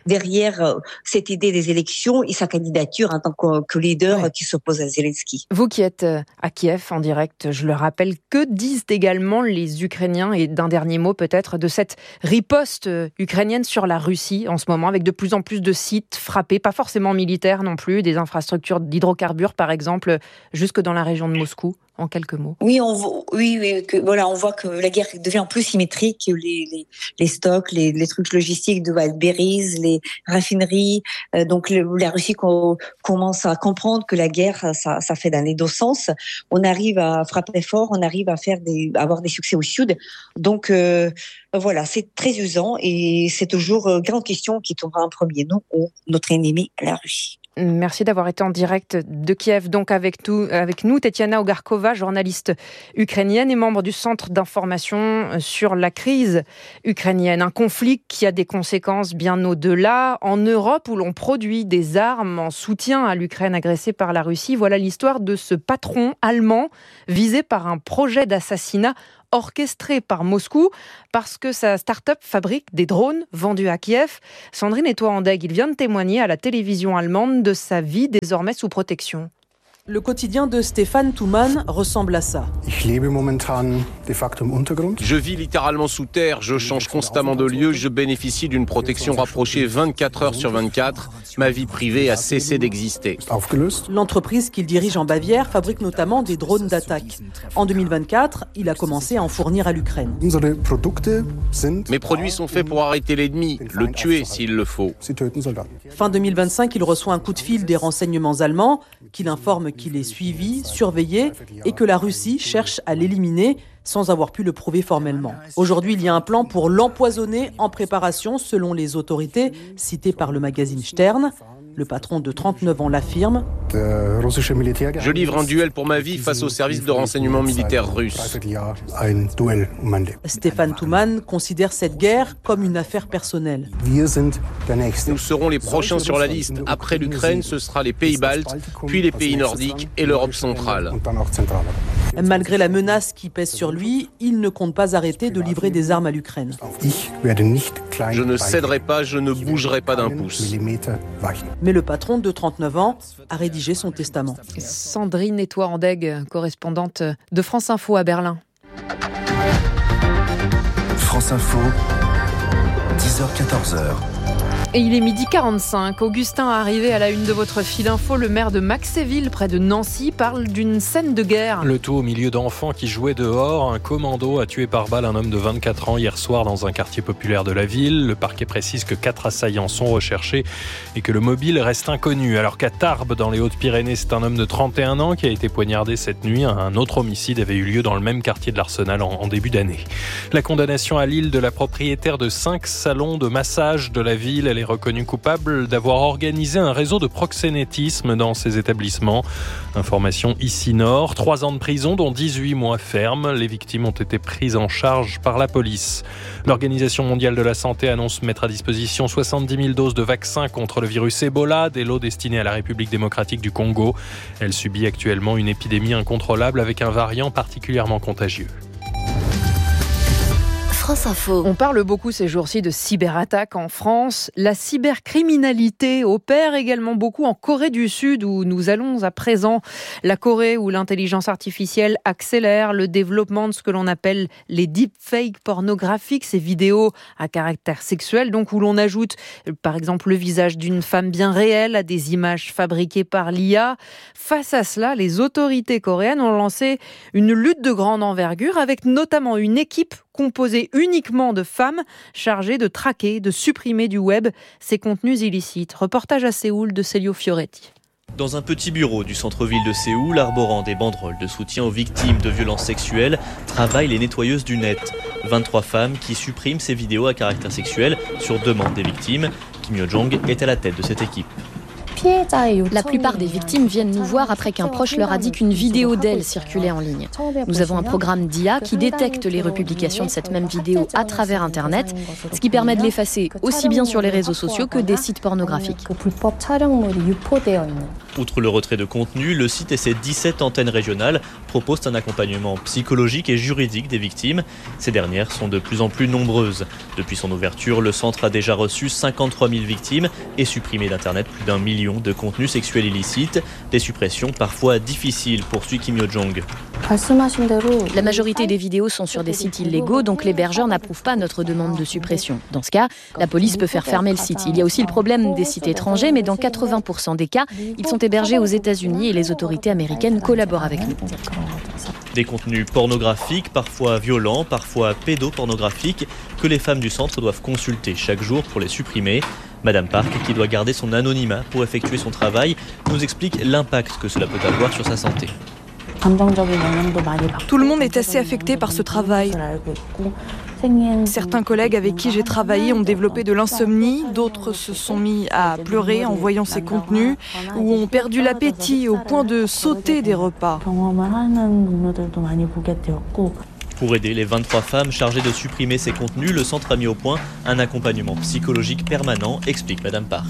derrière cette idée des élections et sa candidature en tant que, que leader ouais. qui s'oppose à Zelensky. Vous qui êtes à Kiev en direct, je le rappelle, que disent également les Ukrainiens, et d'un dernier mot peut-être, de cette riposte ukrainienne sur la Russie en ce moment, avec de plus en plus de sites frappés, pas forcément militaires non plus, des infrastructures d'hydrocarbures par exemple, jusque dans la région de Moscou? En quelques mots. Oui, on, oui, oui que, voilà, on voit que la guerre devient plus symétrique, que les, les, les stocks, les, les trucs logistiques de Wildberries, les raffineries. Euh, donc, le, la Russie co- commence à comprendre que la guerre, ça, ça fait dans les deux sens. On arrive à frapper fort, on arrive à faire des, à avoir des succès au sud. Donc, euh, voilà, c'est très usant et c'est toujours une grande question qui tombera en premier, nous ou notre ennemi, la Russie. Merci d'avoir été en direct de Kiev, donc avec, tout, avec nous, Tetiana Ogarkova, journaliste ukrainienne et membre du Centre d'information sur la crise ukrainienne. Un conflit qui a des conséquences bien au-delà. En Europe, où l'on produit des armes en soutien à l'Ukraine agressée par la Russie, voilà l'histoire de ce patron allemand visé par un projet d'assassinat orchestré par Moscou parce que sa start-up fabrique des drones vendus à Kiev. Sandrine Etoile-Andegg, il vient de témoigner à la télévision allemande de sa vie désormais sous protection. Le quotidien de Stefan Thumann ressemble à ça. Je vis littéralement sous terre, je change constamment de lieu, je bénéficie d'une protection rapprochée vingt-quatre heures sur vingt-quatre. Ma vie privée a cessé d'exister. L'entreprise qu'il dirige en Bavière fabrique notamment des drones d'attaque. En deux mille vingt-quatre, il a commencé à en fournir à l'Ukraine. Mes produits sont faits pour arrêter l'ennemi, le tuer s'il le faut. Fin deux mille vingt-cinq, il reçoit un coup de fil des renseignements allemands qui l'informent qu'il est suivi, surveillé et que la Russie cherche à l'éliminer sans avoir pu le prouver formellement. Aujourd'hui, il y a un plan pour l'empoisonner en préparation selon les autorités citées par le magazine Stern. Le patron de trente-neuf ans l'affirme. Je livre un duel pour ma vie face aux services de renseignement militaire russes. Stefan Thumann considère cette guerre comme une affaire personnelle. Nous serons les prochains sur la liste. Après l'Ukraine, ce sera les pays baltes, puis les pays nordiques et l'Europe centrale. Malgré la menace qui pèse sur lui, il ne compte pas arrêter de livrer des armes à l'Ukraine. Je ne céderai pas, je ne bougerai pas d'un pouce. Mais le patron de trente-neuf ans a rédigé son testament. Sandrine Etoile-Andegg, correspondante de France Info à Berlin. France Info, dix heures quatorze heures. Et il est midi quarante-cinq. Augustin, arrivé à la une de votre fil info, le maire de Maxéville, près de Nancy, parle d'une scène de guerre. Le tout au milieu d'enfants qui jouaient dehors. Un commando a tué par balle un homme de vingt-quatre ans hier soir dans un quartier populaire de la ville. Le parquet précise que quatre assaillants sont recherchés et que le mobile reste inconnu. Alors qu'à Tarbes, dans les Hautes-Pyrénées, c'est un homme de trente et un ans qui a été poignardé cette nuit. Un autre homicide avait eu lieu dans le même quartier de l'Arsenal en, en début d'année. La condamnation à Lille de la propriétaire de cinq salons de massage de la ville. Elle est reconnue coupable d'avoir organisé un réseau de proxénétisme dans ses établissements. Information ici Nord. Trois ans de prison, dont dix-huit mois ferme. Les victimes ont été prises en charge par la police. L'Organisation mondiale de la santé annonce mettre à disposition soixante-dix mille doses de vaccins contre le virus Ebola, des lots destinés à la République démocratique du Congo. Elle subit actuellement une épidémie incontrôlable avec un variant particulièrement contagieux. France Info. On parle beaucoup ces jours-ci de cyberattaques en France. La cybercriminalité opère également beaucoup en Corée du Sud, où nous allons à présent. La Corée, où l'intelligence artificielle accélère le développement de ce que l'on appelle les deepfakes pornographiques, ces vidéos à caractère sexuel, donc où l'on ajoute par exemple le visage d'une femme bien réelle à des images fabriquées par l'I A. Face à cela, les autorités coréennes ont lancé une lutte de grande envergure avec notamment une équipe composée uniquement de femmes chargées de traquer, de supprimer du web ces contenus illicites. Reportage à Séoul de Celio Fioretti. Dans un petit bureau du centre-ville de Séoul, arborant des banderoles de soutien aux victimes de violences sexuelles, travaillent les nettoyeuses du net. vingt-trois femmes qui suppriment ces vidéos à caractère sexuel sur demande des victimes. Kim Yo-jong est à la tête de cette équipe. La plupart des victimes viennent nous voir après qu'un proche leur a dit qu'une vidéo d'elle circulait en ligne. Nous avons un programme d'I A qui détecte les republications de cette même vidéo à travers Internet, ce qui permet de l'effacer aussi bien sur les réseaux sociaux que des sites pornographiques. Outre le retrait de contenu, le site et ses dix-sept antennes régionales proposent un accompagnement psychologique et juridique des victimes. Ces dernières sont de plus en plus nombreuses. Depuis son ouverture, le centre a déjà reçu cinquante-trois mille victimes et supprimé d'Internet plus d'un million de contenus sexuels illicites. Des suppressions parfois difficiles, poursuit Kim Yo-jong. La majorité des vidéos sont sur des sites illégaux, donc l'hébergeur n'approuve pas notre demande de suppression. Dans ce cas, la police peut faire fermer le site. Il y a aussi le problème des sites étrangers, mais dans quatre-vingts pour cent des cas, ils sont hébergés aux États-Unis et les autorités américaines collaborent avec nous. Des contenus pornographiques, parfois violents, parfois pédopornographiques, que les femmes du centre doivent consulter chaque jour pour les supprimer. Madame Park, qui doit garder son anonymat pour effectuer son travail, nous explique l'impact que cela peut avoir sur sa santé. Tout le monde est assez affecté par ce travail. Certains collègues avec qui j'ai travaillé ont développé de l'insomnie, d'autres se sont mis à pleurer en voyant ces contenus ou ont perdu l'appétit au point de sauter des repas. Pour aider les vingt-trois femmes chargées de supprimer ces contenus, le centre a mis au point un accompagnement psychologique permanent, explique Madame Park.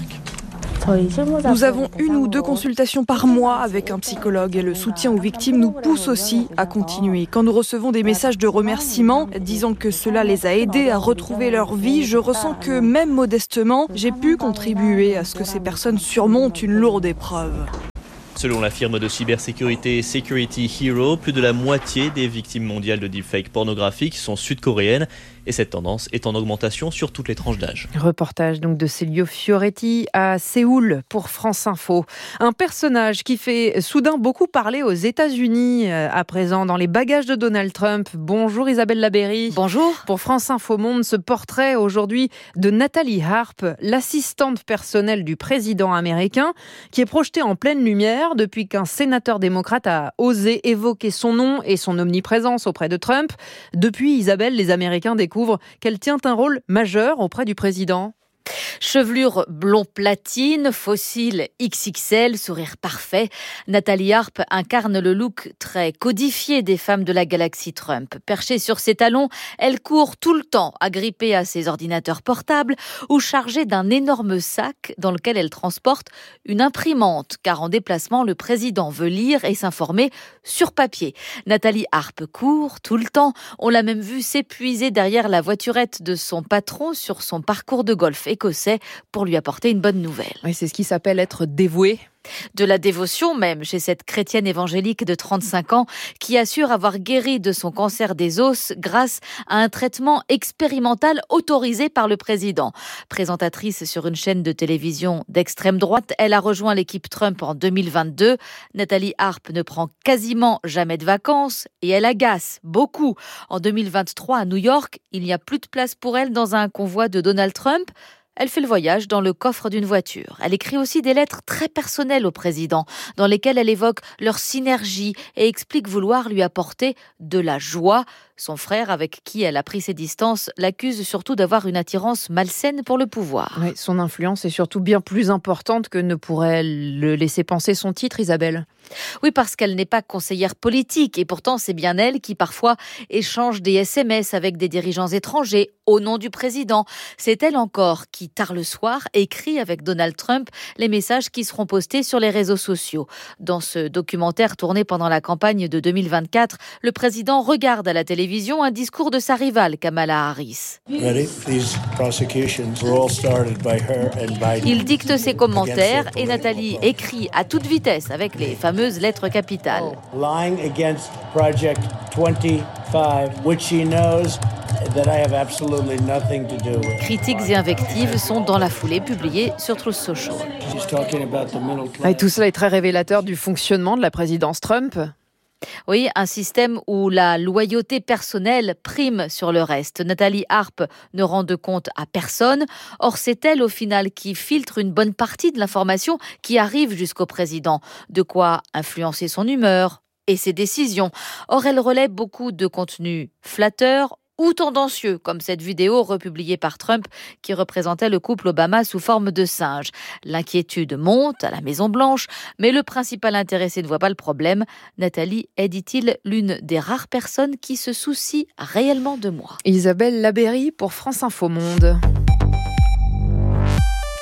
Nous avons une ou deux consultations par mois avec un psychologue et le soutien aux victimes nous pousse aussi à continuer. Quand nous recevons des messages de remerciements disant que cela les a aidés à retrouver leur vie, je ressens que même modestement, j'ai pu contribuer à ce que ces personnes surmontent une lourde épreuve. Selon la firme de cybersécurité Security Hero, plus de la moitié des victimes mondiales de deepfakes pornographiques sont sud-coréennes. Et cette tendance est en augmentation sur toutes les tranches d'âge. Reportage donc de Celio Fioretti à Séoul pour France Info. Un personnage qui fait soudain beaucoup parler aux États-Unis à présent dans les bagages de Donald Trump. Bonjour Isabelle Labeyrie. Bonjour. Pour France Info Monde, ce portrait aujourd'hui de Nathalie Harp, l'assistante personnelle du président américain, qui est projetée en pleine lumière depuis qu'un sénateur démocrate a osé évoquer son nom et son omniprésence auprès de Trump. Depuis, Isabelle, les Américains découvrent qu'elle tient un rôle majeur auprès du président. Chevelure blond platine, fossile X X L, sourire parfait. Nathalie Harp incarne le look très codifié des femmes de la galaxie Trump. Perchée sur ses talons, elle court tout le temps, agrippée à ses ordinateurs portables ou chargée d'un énorme sac dans lequel elle transporte une imprimante, car en déplacement, le président veut lire et s'informer sur papier. Nathalie Harp court tout le temps. On l'a même vue s'épuiser derrière la voiturette de son patron sur son parcours de golf écossais pour lui apporter une bonne nouvelle. Oui, c'est ce qui s'appelle être dévoué. De la dévotion même chez cette chrétienne évangélique de trente-cinq ans qui assure avoir guéri de son cancer des os grâce à un traitement expérimental autorisé par le président. Présentatrice sur une chaîne de télévision d'extrême droite, elle a rejoint l'équipe Trump en deux mille vingt-deux. Nathalie Harp ne prend quasiment jamais de vacances et elle agace beaucoup. En deux mille vingt-trois à New York, il n'y a plus de place pour elle dans un convoi de Donald Trump. Elle fait le voyage dans le coffre d'une voiture. Elle écrit aussi des lettres très personnelles au président, dans lesquelles elle évoque leur synergie et explique vouloir lui apporter de la joie. Son frère, avec qui elle a pris ses distances, l'accuse surtout d'avoir une attirance malsaine pour le pouvoir. Oui, son influence est surtout bien plus importante que ne pourrait le laisser penser son titre, Isabelle. Oui, parce qu'elle n'est pas conseillère politique et pourtant c'est bien elle qui parfois échange des S M S avec des dirigeants étrangers au nom du président. C'est elle encore qui, tard le soir, écrit avec Donald Trump les messages qui seront postés sur les réseaux sociaux. Dans ce documentaire tourné pendant la campagne de deux mille vingt-quatre, le président regarde à la télévision un discours de sa rivale Kamala Harris. Il dicte ses commentaires et Nathalie écrit à toute vitesse avec les fameuses lettres capitales. Lying against Project vingt-cinq, which she knows that I have absolutely nothing to do with. Critiques et invectives sont dans la foulée publiées sur Truth Social. Et tout cela est très révélateur du fonctionnement de la présidence Trump. Oui, un système où la loyauté personnelle prime sur le reste. Nathalie Harp ne rend de compte à personne. Or, c'est elle, au final, qui filtre une bonne partie de l'information qui arrive jusqu'au président. De quoi influencer son humeur et ses décisions. Or, elle relaie beaucoup de contenus flatteurs ou tendancieux, comme cette vidéo republiée par Trump qui représentait le couple Obama sous forme de singe. L'inquiétude monte à la Maison-Blanche, mais le principal intéressé ne voit pas le problème. Nathalie est, dit-il, l'une des rares personnes qui se soucie réellement de moi. Isabelle Labeyrie pour France Info Monde.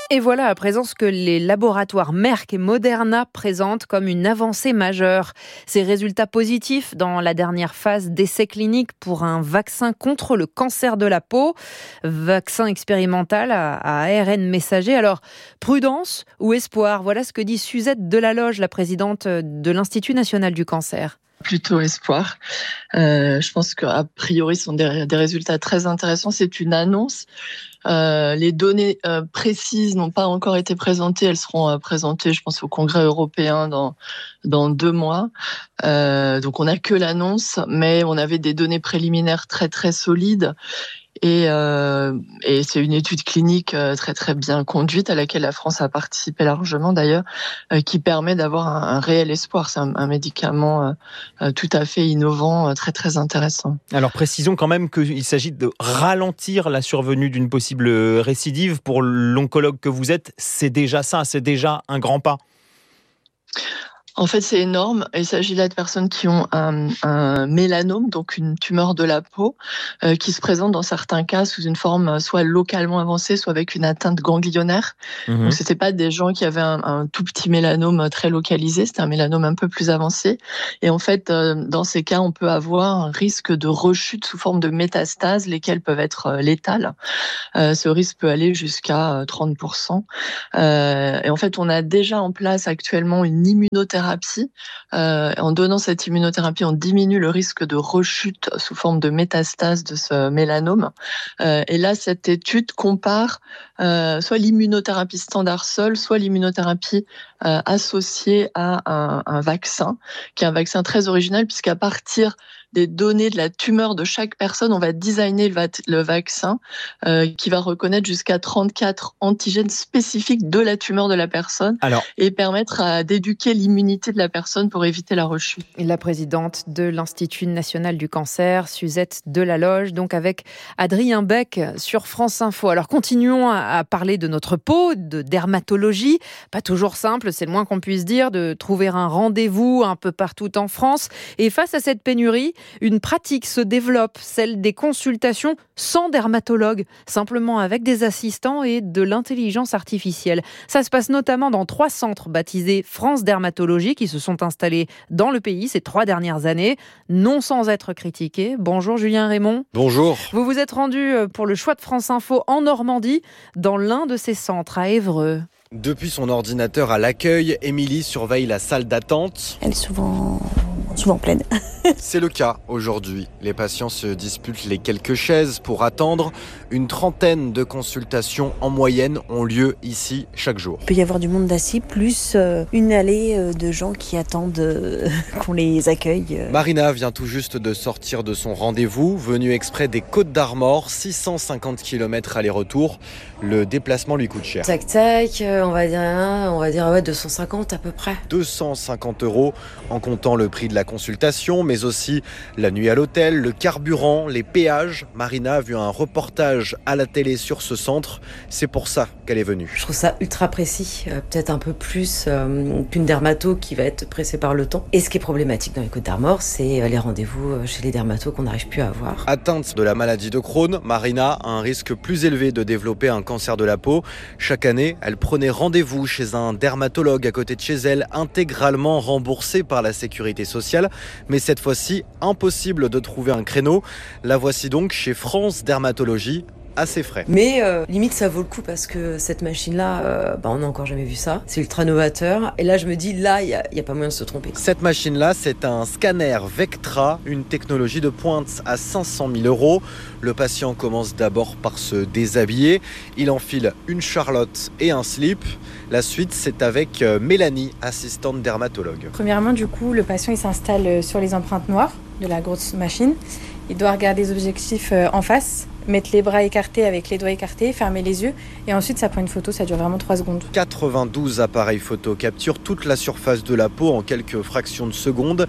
Et voilà à présent ce que les laboratoires Merck et Moderna présentent comme une avancée majeure. Ces résultats positifs dans la dernière phase d'essai clinique pour un vaccin contre le cancer de la peau, vaccin expérimental à, à A R N messager. Alors, prudence ou espoir? Voilà ce que dit Suzette Delaloge, la présidente de l'Institut national du cancer. Plutôt espoir. Euh, je pense qu'a priori, ce sont des, des résultats très intéressants. C'est une annonce. Euh, les données euh, précises n'ont pas encore été présentées. Elles seront euh, présentées, je pense, au Congrès européen dans dans deux mois. Euh, donc, on n'a que l'annonce, mais on avait des données préliminaires très très solides. Et, euh, et c'est une étude clinique très très bien conduite à laquelle la France a participé largement d'ailleurs, euh, qui permet d'avoir un, un réel espoir. C'est un, un médicament euh, tout à fait innovant, euh, très très intéressant. Alors précisons quand même qu'il s'agit de ralentir la survenue d'une possible récidive. Pour l'oncologue que vous êtes, c'est déjà ça, c'est déjà un grand pas. En fait, c'est énorme. Il s'agit là de personnes qui ont un, un mélanome, donc une tumeur de la peau, euh, qui se présente dans certains cas sous une forme soit localement avancée, soit avec une atteinte ganglionnaire. Mmh. Donc, c'était pas des gens qui avaient un, un tout petit mélanome très localisé, c'était un mélanome un peu plus avancé. Et en fait, euh, dans ces cas, on peut avoir un risque de rechute sous forme de métastases, lesquelles peuvent être euh, létales. Euh, ce risque peut aller jusqu'à trente pour cent. Euh, et en fait, on a déjà en place actuellement une immunothérapie. Euh, en donnant cette immunothérapie, on diminue le risque de rechute sous forme de métastase de ce mélanome. Euh, et là, cette étude compare euh, soit l'immunothérapie standard seule, soit l'immunothérapie euh, associée à un, un vaccin, qui est un vaccin très original, puisqu'à partir des données de la tumeur de chaque personne, on va designer le, va- le vaccin euh, qui va reconnaître jusqu'à trente-quatre antigènes spécifiques de la tumeur de la personne. Alors, et permettre à, d'éduquer l'immunité de la personne pour éviter la rechute. La présidente de l'Institut national du cancer, Suzette Delaloge, donc avec Adrien Beck sur France Info. Alors continuons à, à parler de notre peau, de dermatologie. Pas toujours simple, c'est le moins qu'on puisse dire, de trouver un rendez-vous un peu partout en France. Et face à cette pénurie, une pratique se développe, celle des consultations sans dermatologue, simplement avec des assistants et de l'intelligence artificielle. Ça se passe notamment dans trois centres baptisés France Dermatologie qui se sont installés dans le pays ces trois dernières années, non sans être critiqués. Bonjour Julien Raymond. Bonjour. Vous vous êtes rendu pour le choix de France Info en Normandie, dans l'un de ces centres à Évreux. Depuis son ordinateur à l'accueil, Émilie surveille la salle d'attente. Elle est souvent, souvent pleine. C'est le cas aujourd'hui. Les patients se disputent les quelques chaises pour attendre. Une trentaine de consultations en moyenne ont lieu ici chaque jour. Il peut y avoir du monde assis, plus une allée de gens qui attendent qu'on les accueille. Marina vient tout juste de sortir de son rendez-vous, venue exprès des Côtes-d'Armor, six cent cinquante kilomètres aller-retour. Le déplacement lui coûte cher. Tac tac, on va dire, on va dire ouais, deux cent cinquante à peu près. deux cent cinquante euros en comptant le prix de la consultation, mais aussi la nuit à l'hôtel, le carburant, les péages. Marina a vu un reportage à la télé sur ce centre. C'est pour ça qu'elle est venue. Je trouve ça ultra précis, euh, peut-être un peu plus euh, qu'une dermato qui va être pressée par le temps. Et ce qui est problématique dans les Côtes-d'Armor, c'est euh, les rendez-vous chez les dermatos qu'on n'arrive plus à avoir. Atteinte de la maladie de Crohn, Marina a un risque plus élevé de développer un cancer de la peau. Chaque année, elle prenait rendez-vous chez un dermatologue à côté de chez elle, intégralement remboursé par la sécurité sociale. Mais cette fois-ci, impossible de trouver un créneau. La voici donc chez France Dermatologie, à ses frais. Mais euh, limite ça vaut le coup parce que cette machine-là, euh, bah, on n'a encore jamais vu ça. C'est ultra novateur. Et là je me dis, là il n'y a, a pas moyen de se tromper. Cette machine-là, c'est un scanner Vectra, une technologie de pointe à cinq cent mille euros. Le patient commence d'abord par se déshabiller. Il enfile une charlotte et un slip. La suite, c'est avec Mélanie, assistante dermatologue. Premièrement, du coup, le patient il s'installe sur les empreintes noires de la grosse machine. Il doit regarder les objectifs en face, mettre les bras écartés avec les doigts écartés, fermer les yeux et ensuite ça prend une photo, ça dure vraiment trois secondes. quatre-vingt-douze appareils photo capturent toute la surface de la peau en quelques fractions de secondes.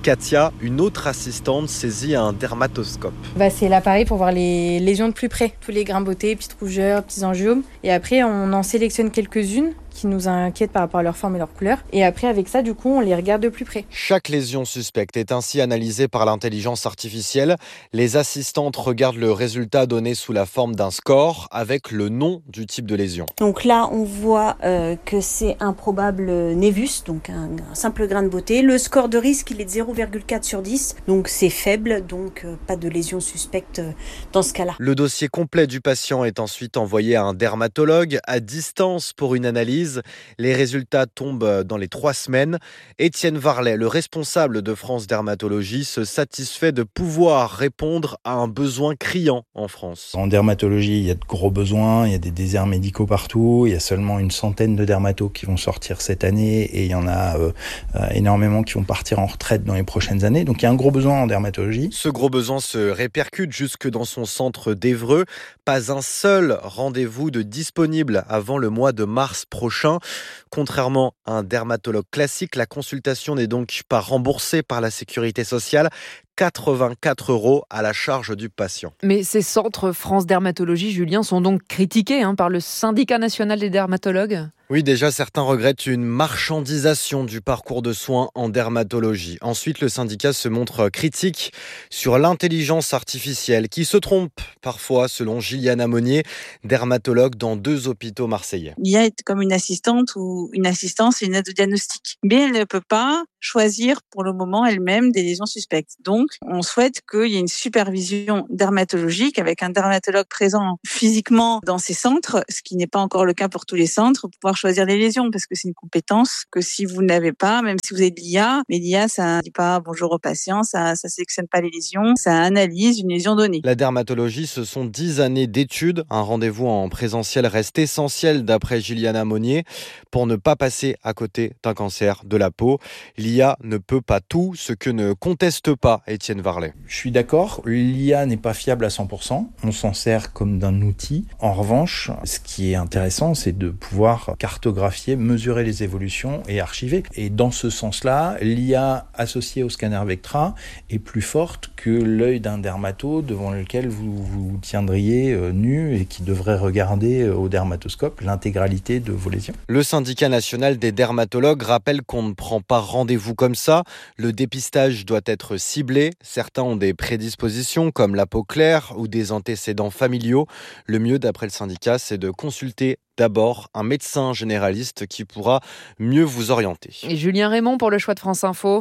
Katia, une autre assistante, saisit un dermatoscope. Bah, c'est l'appareil pour voir les lésions de plus près, tous les grains de beauté, petites rougeurs, petits angiomes. Et après, on en sélectionne quelques-unes qui nous inquiètent par rapport à leur forme et leur couleur. Et après, avec ça, du coup, on les regarde de plus près. Chaque lésion suspecte est ainsi analysée par l'intelligence artificielle. Les assistantes regardent le résultat donné sous la forme d'un score avec le nom du type de lésion. Donc là, on voit euh, que c'est un probable névus, donc un, un simple grain de beauté. Le score de risque, il est de zéro virgule quatre sur dix, donc c'est faible, donc euh, pas de lésion suspecte euh, dans ce cas-là. Le dossier complet du patient est ensuite envoyé à un dermatologue à distance pour une analyse. Les résultats tombent dans les trois semaines. Étienne Varlet, le responsable de France Dermatologie, se satisfait de pouvoir répondre à un besoin criant en France. En dermatologie, il y a de gros besoins, il y a des déserts médicaux partout, il y a seulement une centaine de dermatos qui vont sortir cette année et il y en a euh, énormément qui vont partir en retraite dans les prochaines années. Donc il y a un gros besoin en dermatologie. Ce gros besoin se répercute jusque dans son centre d'Évreux. Pas un seul rendez-vous de disponible avant le mois de mars prochain. Contrairement à un dermatologue classique, la consultation n'est donc pas remboursée par la sécurité sociale. quatre-vingt-quatre euros à la charge du patient. Mais ces centres France Dermatologie, Julien, sont donc critiqués hein, par le syndicat national des dermatologues ? Oui, déjà, certains regrettent une marchandisation du parcours de soins en dermatologie. Ensuite, le syndicat se montre critique sur l'intelligence artificielle qui se trompe parfois, selon Gilliana Monnier, dermatologue dans deux hôpitaux marseillais. L'I A est comme une assistante ou une assistance et une aide au diagnostic. Mais elle ne peut pas choisir pour le moment elle-même des lésions suspectes. Donc, on souhaite qu'il y ait une supervision dermatologique avec un dermatologue présent physiquement dans ces centres, ce qui n'est pas encore le cas pour tous les centres, pour pouvoir choisir les lésions, parce que c'est une compétence que si vous n'avez pas, même si vous avez de l'I A, mais l'I A, ça ne dit pas bonjour au patient, ça ne sélectionne pas les lésions, ça analyse une lésion donnée. La dermatologie, ce sont dix années d'études. Un rendez-vous en présentiel reste essentiel d'après Gilliana Monnier pour ne pas passer à côté d'un cancer de la peau. L'I A ne peut pas tout, ce que ne conteste pas Étienne Varlet. Je suis d'accord, l'I A n'est pas fiable à cent pour cent. On s'en sert comme d'un outil. En revanche, ce qui est intéressant, c'est de pouvoir cartographier, mesurer les évolutions et archiver. Et dans ce sens-là, l'I A associée au scanner Vectra est plus forte que l'œil d'un dermato devant lequel vous vous tiendriez euh, nu et qui devrait regarder euh, au dermatoscope l'intégralité de vos lésions. Le syndicat national des dermatologues rappelle qu'on ne prend pas rendez-vous comme ça. Le dépistage doit être ciblé. Certains ont des prédispositions comme la peau claire ou des antécédents familiaux. Le mieux, d'après le syndicat, c'est de consulter d'abord un médecin généraliste qui pourra mieux vous orienter. Et Julien Raymond pour le choix de France Info.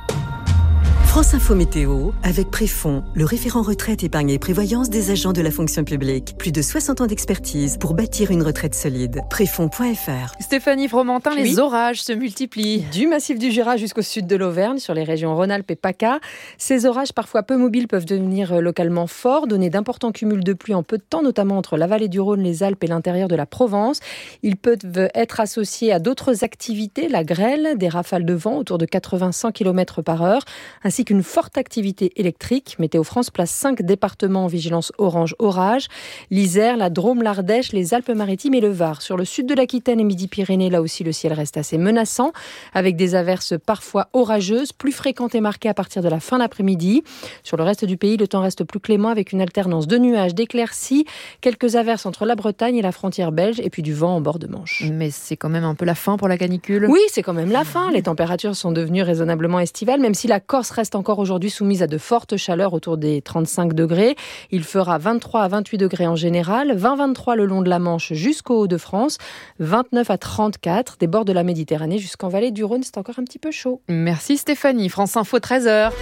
France Info Météo, avec Préfond, le référent retraite, épargne et prévoyance des agents de la fonction publique. Plus de soixante ans d'expertise pour bâtir une retraite solide. Préfond point f r. Stéphanie Fromentin, oui. Les orages se multiplient. Du massif du Jura jusqu'au sud de l'Auvergne, sur les régions Rhône-Alpes et PACA. Ces orages, parfois peu mobiles, peuvent devenir localement forts, donner d'importants cumuls de pluie en peu de temps, notamment entre la vallée du Rhône, les Alpes et l'intérieur de la Provence. Ils peuvent être associés à d'autres activités, la grêle, des rafales de vent autour de quatre-vingts à cent kilomètres par heure, ainsi qu'une forte activité électrique. Météo France place cinq départements en vigilance orange orage. L'Isère, la Drôme, l'Ardèche, les Alpes-Maritimes et le Var. Sur le sud de l'Aquitaine et Midi-Pyrénées, là aussi le ciel reste assez menaçant, avec des averses parfois orageuses, plus fréquentes et marquées à partir de la fin d'après-midi. Sur le reste du pays, le temps reste plus clément avec une alternance de nuages, d'éclaircies, quelques averses entre la Bretagne et la frontière belge et puis du vent en bord de Manche. Mais c'est quand même un peu la fin pour la canicule. Oui, c'est quand même la fin. Les températures sont devenues raisonnablement estivales, même si la Corse reste encore aujourd'hui soumise à de fortes chaleurs autour des trente-cinq degrés. Il fera vingt-trois à vingt-huit degrés en général, vingt à vingt-trois le long de la Manche jusqu'au Hauts-de-France, vingt-neuf à trente-quatre des bords de la Méditerranée jusqu'en vallée du Rhône. C'est encore un petit peu chaud. Merci Stéphanie. France Info, treize heures.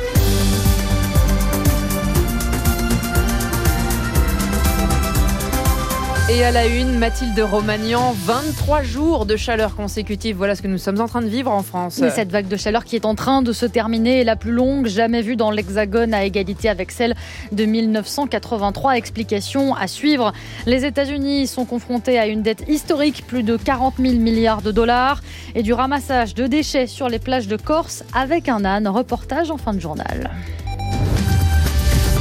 Et à la une, Mathilde Romagnan, vingt-trois jours de chaleur consécutive. Voilà ce que nous sommes en train de vivre en France. Mais cette vague de chaleur qui est en train de se terminer est la plus longue jamais vue dans l'Hexagone, à égalité avec celle de mille neuf cent quatre-vingt-trois. Explication à suivre. Les États-Unis sont confrontés à une dette historique, plus de quarante mille milliards de dollars, et du ramassage de déchets sur les plages de Corse avec un âne. Reportage en fin de journal.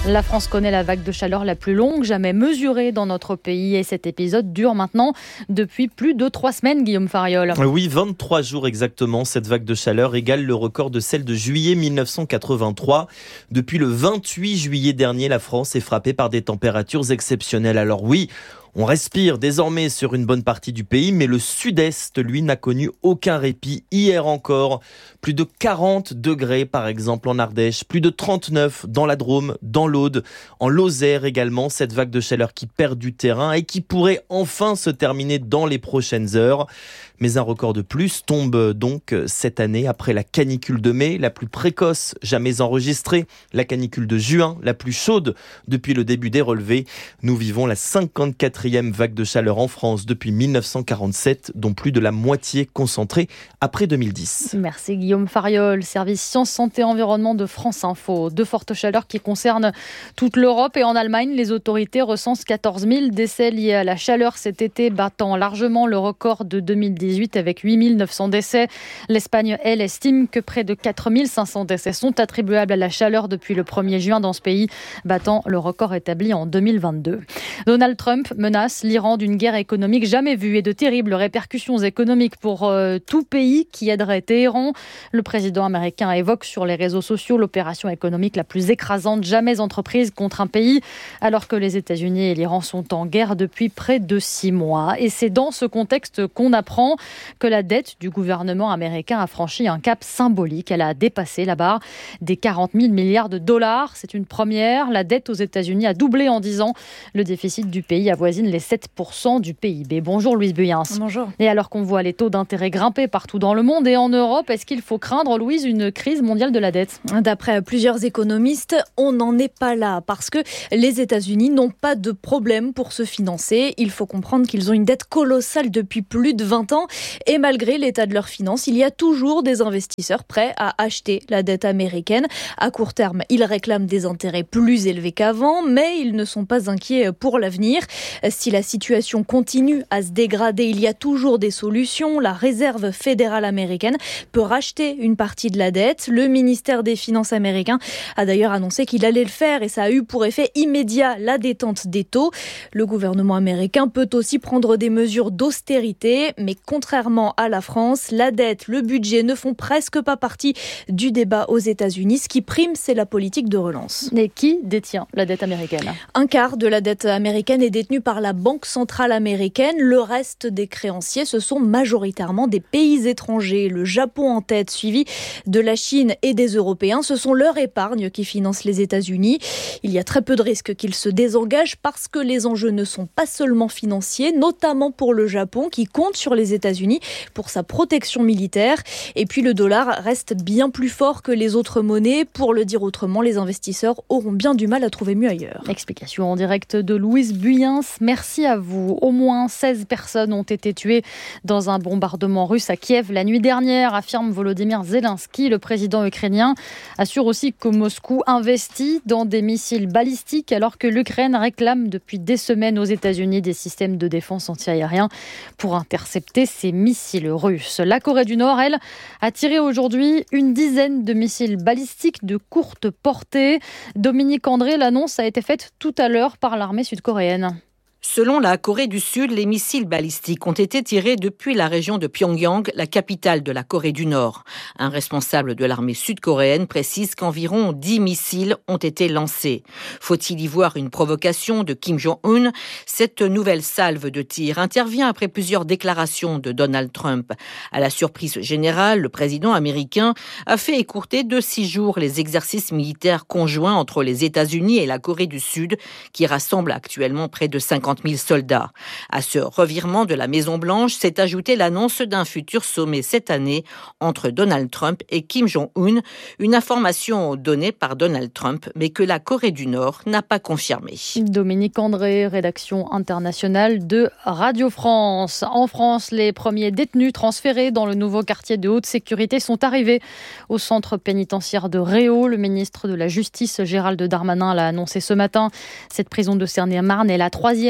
La France connaît la vague de chaleur la plus longue jamais mesurée dans notre pays et cet épisode dure maintenant depuis plus de trois semaines, Guillaume Fariol. Oui, vingt-trois jours exactement. Cette vague de chaleur égale le record de celle de juillet mille neuf cent quatre-vingt-trois. Depuis le vingt-huit juillet dernier, la France est frappée par des températures exceptionnelles. Alors oui, on respire désormais sur une bonne partie du pays, mais le sud-est, lui, n'a connu aucun répit. Hier encore, plus de quarante degrés, par exemple, en Ardèche, plus de trente-neuf dans la Drôme, dans l'Aude, en Lozère également, cette vague de chaleur qui perd du terrain et qui pourrait enfin se terminer dans les prochaines heures. Mais un record de plus tombe donc cette année après la canicule de mai, la plus précoce jamais enregistrée, la canicule de juin, la plus chaude depuis le début des relevés. Nous vivons la cinquante-quatrième vague de chaleur en France depuis mille neuf cent quarante-sept, dont plus de la moitié concentrée après deux mille dix. Merci Guillaume Fariol, service Sciences, Santé, Environnement de France Info. De fortes chaleurs qui concernent toute l'Europe et en Allemagne, les autorités recensent quatorze mille décès liés à la chaleur cet été, battant largement le record de deux mille dix-huit avec huit mille neuf cents décès. L'Espagne, elle, estime que près de quatre mille cinq cents décès sont attribuables à la chaleur depuis le premier juin dans ce pays, battant le record établi en deux mille vingt-deux. Donald Trump menace l'Iran d'une guerre économique jamais vue et de terribles répercussions économiques pour euh, tout pays qui aiderait Téhéran. Le président américain évoque sur les réseaux sociaux l'opération économique la plus écrasante jamais entreprise contre un pays, alors que les États-Unis et l'Iran sont en guerre depuis près de six mois. Et c'est dans ce contexte qu'on apprend que la dette du gouvernement américain a franchi un cap symbolique. Elle a dépassé la barre des quarante mille milliards de dollars. C'est une première. La dette aux États-Unis a doublé en dix ans. Le déficit du pays avoisine les sept pour cent du P I B. Bonjour Louise Buyens. Bonjour. Et alors qu'on voit les taux d'intérêt grimper partout dans le monde et en Europe, est-ce qu'il faut craindre, Louise, une crise mondiale de la dette ? D'après plusieurs économistes, on n'en est pas là parce que les États-Unis n'ont pas de problème pour se financer. Il faut comprendre qu'ils ont une dette colossale depuis plus de vingt ans. Et malgré l'état de leurs finances, il y a toujours des investisseurs prêts à acheter la dette américaine. À court terme, ils réclament des intérêts plus élevés qu'avant, mais ils ne sont pas inquiets pour l'avenir. Si la situation continue à se dégrader, il y a toujours des solutions. La Réserve fédérale américaine peut racheter une partie de la dette. Le ministère des Finances américain a d'ailleurs annoncé qu'il allait le faire et ça a eu pour effet immédiat la détente des taux. Le gouvernement américain peut aussi prendre des mesures d'austérité, mais contrairement à la France, la dette, le budget ne font presque pas partie du débat aux États-Unis. Ce qui prime, c'est la politique de relance. Et qui détient la dette américaine ? Un quart de la dette américaine est détenue par la Banque centrale américaine. Le reste des créanciers, ce sont majoritairement des pays étrangers. Le Japon en tête, suivi de la Chine et des Européens. Ce sont leur épargne qui finance les États-Unis. Il y a très peu de risques qu'ils se désengagent parce que les enjeux ne sont pas seulement financiers, notamment pour le Japon qui compte sur les États-Unis pour sa protection militaire. Et puis le dollar reste bien plus fort que les autres monnaies. Pour le dire autrement, les investisseurs auront bien du mal à trouver mieux ailleurs. Explication en direct de Louise Buyens. Merci à vous. Au moins seize personnes ont été tuées dans un bombardement russe à Kiev la nuit dernière, affirme Volodymyr Zelensky. Le président ukrainien assure aussi que Moscou investit dans des missiles balistiques alors que l'Ukraine réclame depuis des semaines aux États-Unis des systèmes de défense anti-aérien pour intercepter ces missiles russes. La Corée du Nord, elle, a tiré aujourd'hui une dizaine de missiles balistiques de courte portée. Dominique André, l'annonce a été faite tout à l'heure par l'armée sud-coréenne. Selon la Corée du Sud, les missiles balistiques ont été tirés depuis la région de Pyongyang, la capitale de la Corée du Nord. Un responsable de l'armée sud-coréenne précise qu'environ dix missiles ont été lancés. Faut-il y voir une provocation de Kim Jong-un ? Cette nouvelle salve de tir intervient après plusieurs déclarations de Donald Trump. À la surprise générale, le président américain a fait écourter de six jours les exercices militaires conjoints entre les États-Unis et la Corée du Sud, qui rassemblent actuellement près de cinquante mille soldats. À ce revirement de la Maison-Blanche s'est ajoutée l'annonce d'un futur sommet cette année entre Donald Trump et Kim Jong-un, une information donnée par Donald Trump, mais que la Corée du Nord n'a pas confirmée. Dominique André, rédaction internationale de Radio France. En France, les premiers détenus transférés dans le nouveau quartier de haute sécurité sont arrivés au centre pénitentiaire de Réau. Le ministre de la Justice, Gérald Darmanin, l'a annoncé ce matin. Cette prison de Cernay-Marne est la troisième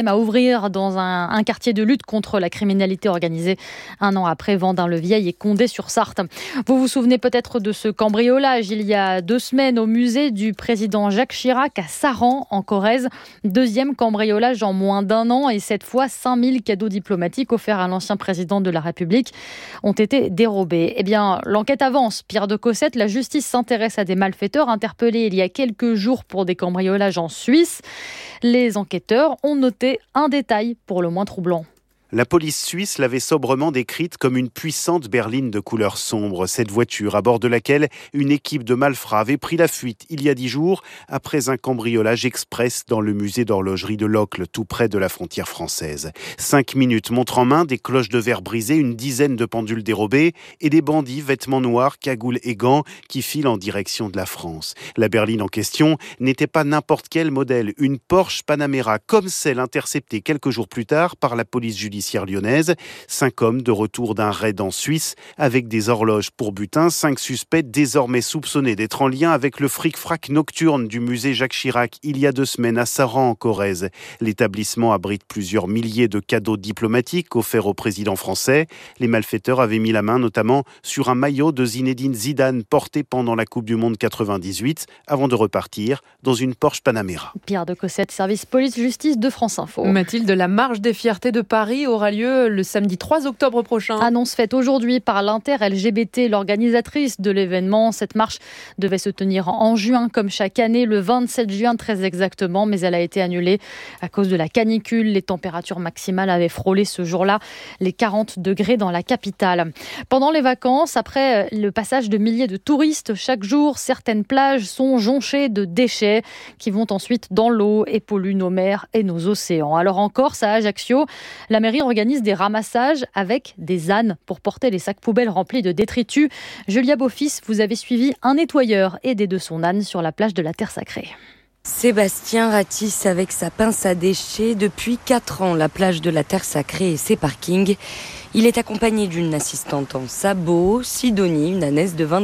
à ouvrir dans un, un quartier de lutte contre la criminalité organisée un an après Vendin-le-Vieil et Condé-sur-Sarthe. Vous vous souvenez peut-être de ce cambriolage il y a deux semaines au musée du président Jacques Chirac à Saran en Corrèze. Deuxième cambriolage en moins d'un an et cette fois cinq mille cadeaux diplomatiques offerts à l'ancien président de la République ont été dérobés. Eh bien, l'enquête avance. Pierre de Cossette, la justice s'intéresse à des malfaiteurs interpellés il y a quelques jours pour des cambriolages en Suisse. Les enquêteurs ont noté un détail pour le moins troublant. La police suisse l'avait sobrement décrite comme une puissante berline de couleur sombre. Cette voiture, à bord de laquelle une équipe de malfrats avait pris la fuite il y a dix jours après un cambriolage express dans le musée d'horlogerie de Locle, tout près de la frontière française. Cinq minutes, montre en main, des cloches de verre brisées, une dizaine de pendules dérobées et des bandits, vêtements noirs, cagoules et gants qui filent en direction de la France. La berline en question n'était pas n'importe quel modèle, une Porsche Panamera comme celle interceptée quelques jours plus tard par la police judiciaire lyonnaise. Cinq hommes de retour d'un raid en Suisse avec des horloges pour butin. Cinq suspects désormais soupçonnés d'être en lien avec le fric-frac nocturne du musée Jacques Chirac il y a deux semaines à Saran en Corrèze. L'établissement abrite plusieurs milliers de cadeaux diplomatiques offerts au président français. Les malfaiteurs avaient mis la main notamment sur un maillot de Zinedine Zidane porté pendant la Coupe du Monde quatre-vingt-dix-huit avant de repartir dans une Porsche Panamera. Pierre de Cossette, service police-justice de France Info. Mathilde, la marche des fiertés de Paris aura lieu le samedi trois octobre prochain. Annonce faite aujourd'hui par l'Inter-L G B T, l'organisatrice de l'événement. Cette marche devait se tenir en juin, comme chaque année, le vingt-sept juin très exactement, mais elle a été annulée à cause de la canicule. Les températures maximales avaient frôlé ce jour-là les quarante degrés dans la capitale. Pendant les vacances, après le passage de milliers de touristes chaque jour, certaines plages sont jonchées de déchets qui vont ensuite dans l'eau et polluent nos mers et nos océans. Alors en Corse, à Ajaccio, la mairie organise des ramassages avec des ânes pour porter les sacs poubelles remplis de détritus. Julia Beaufils, vous avez suivi un nettoyeur aidé de son âne sur la plage de la Terre Sacrée. Sébastien ratisse avec sa pince à déchets depuis quatre ans la plage de la Terre Sacrée et ses parkings. Il est accompagné d'une assistante en sabot, Sidonie, une ânaise de vingt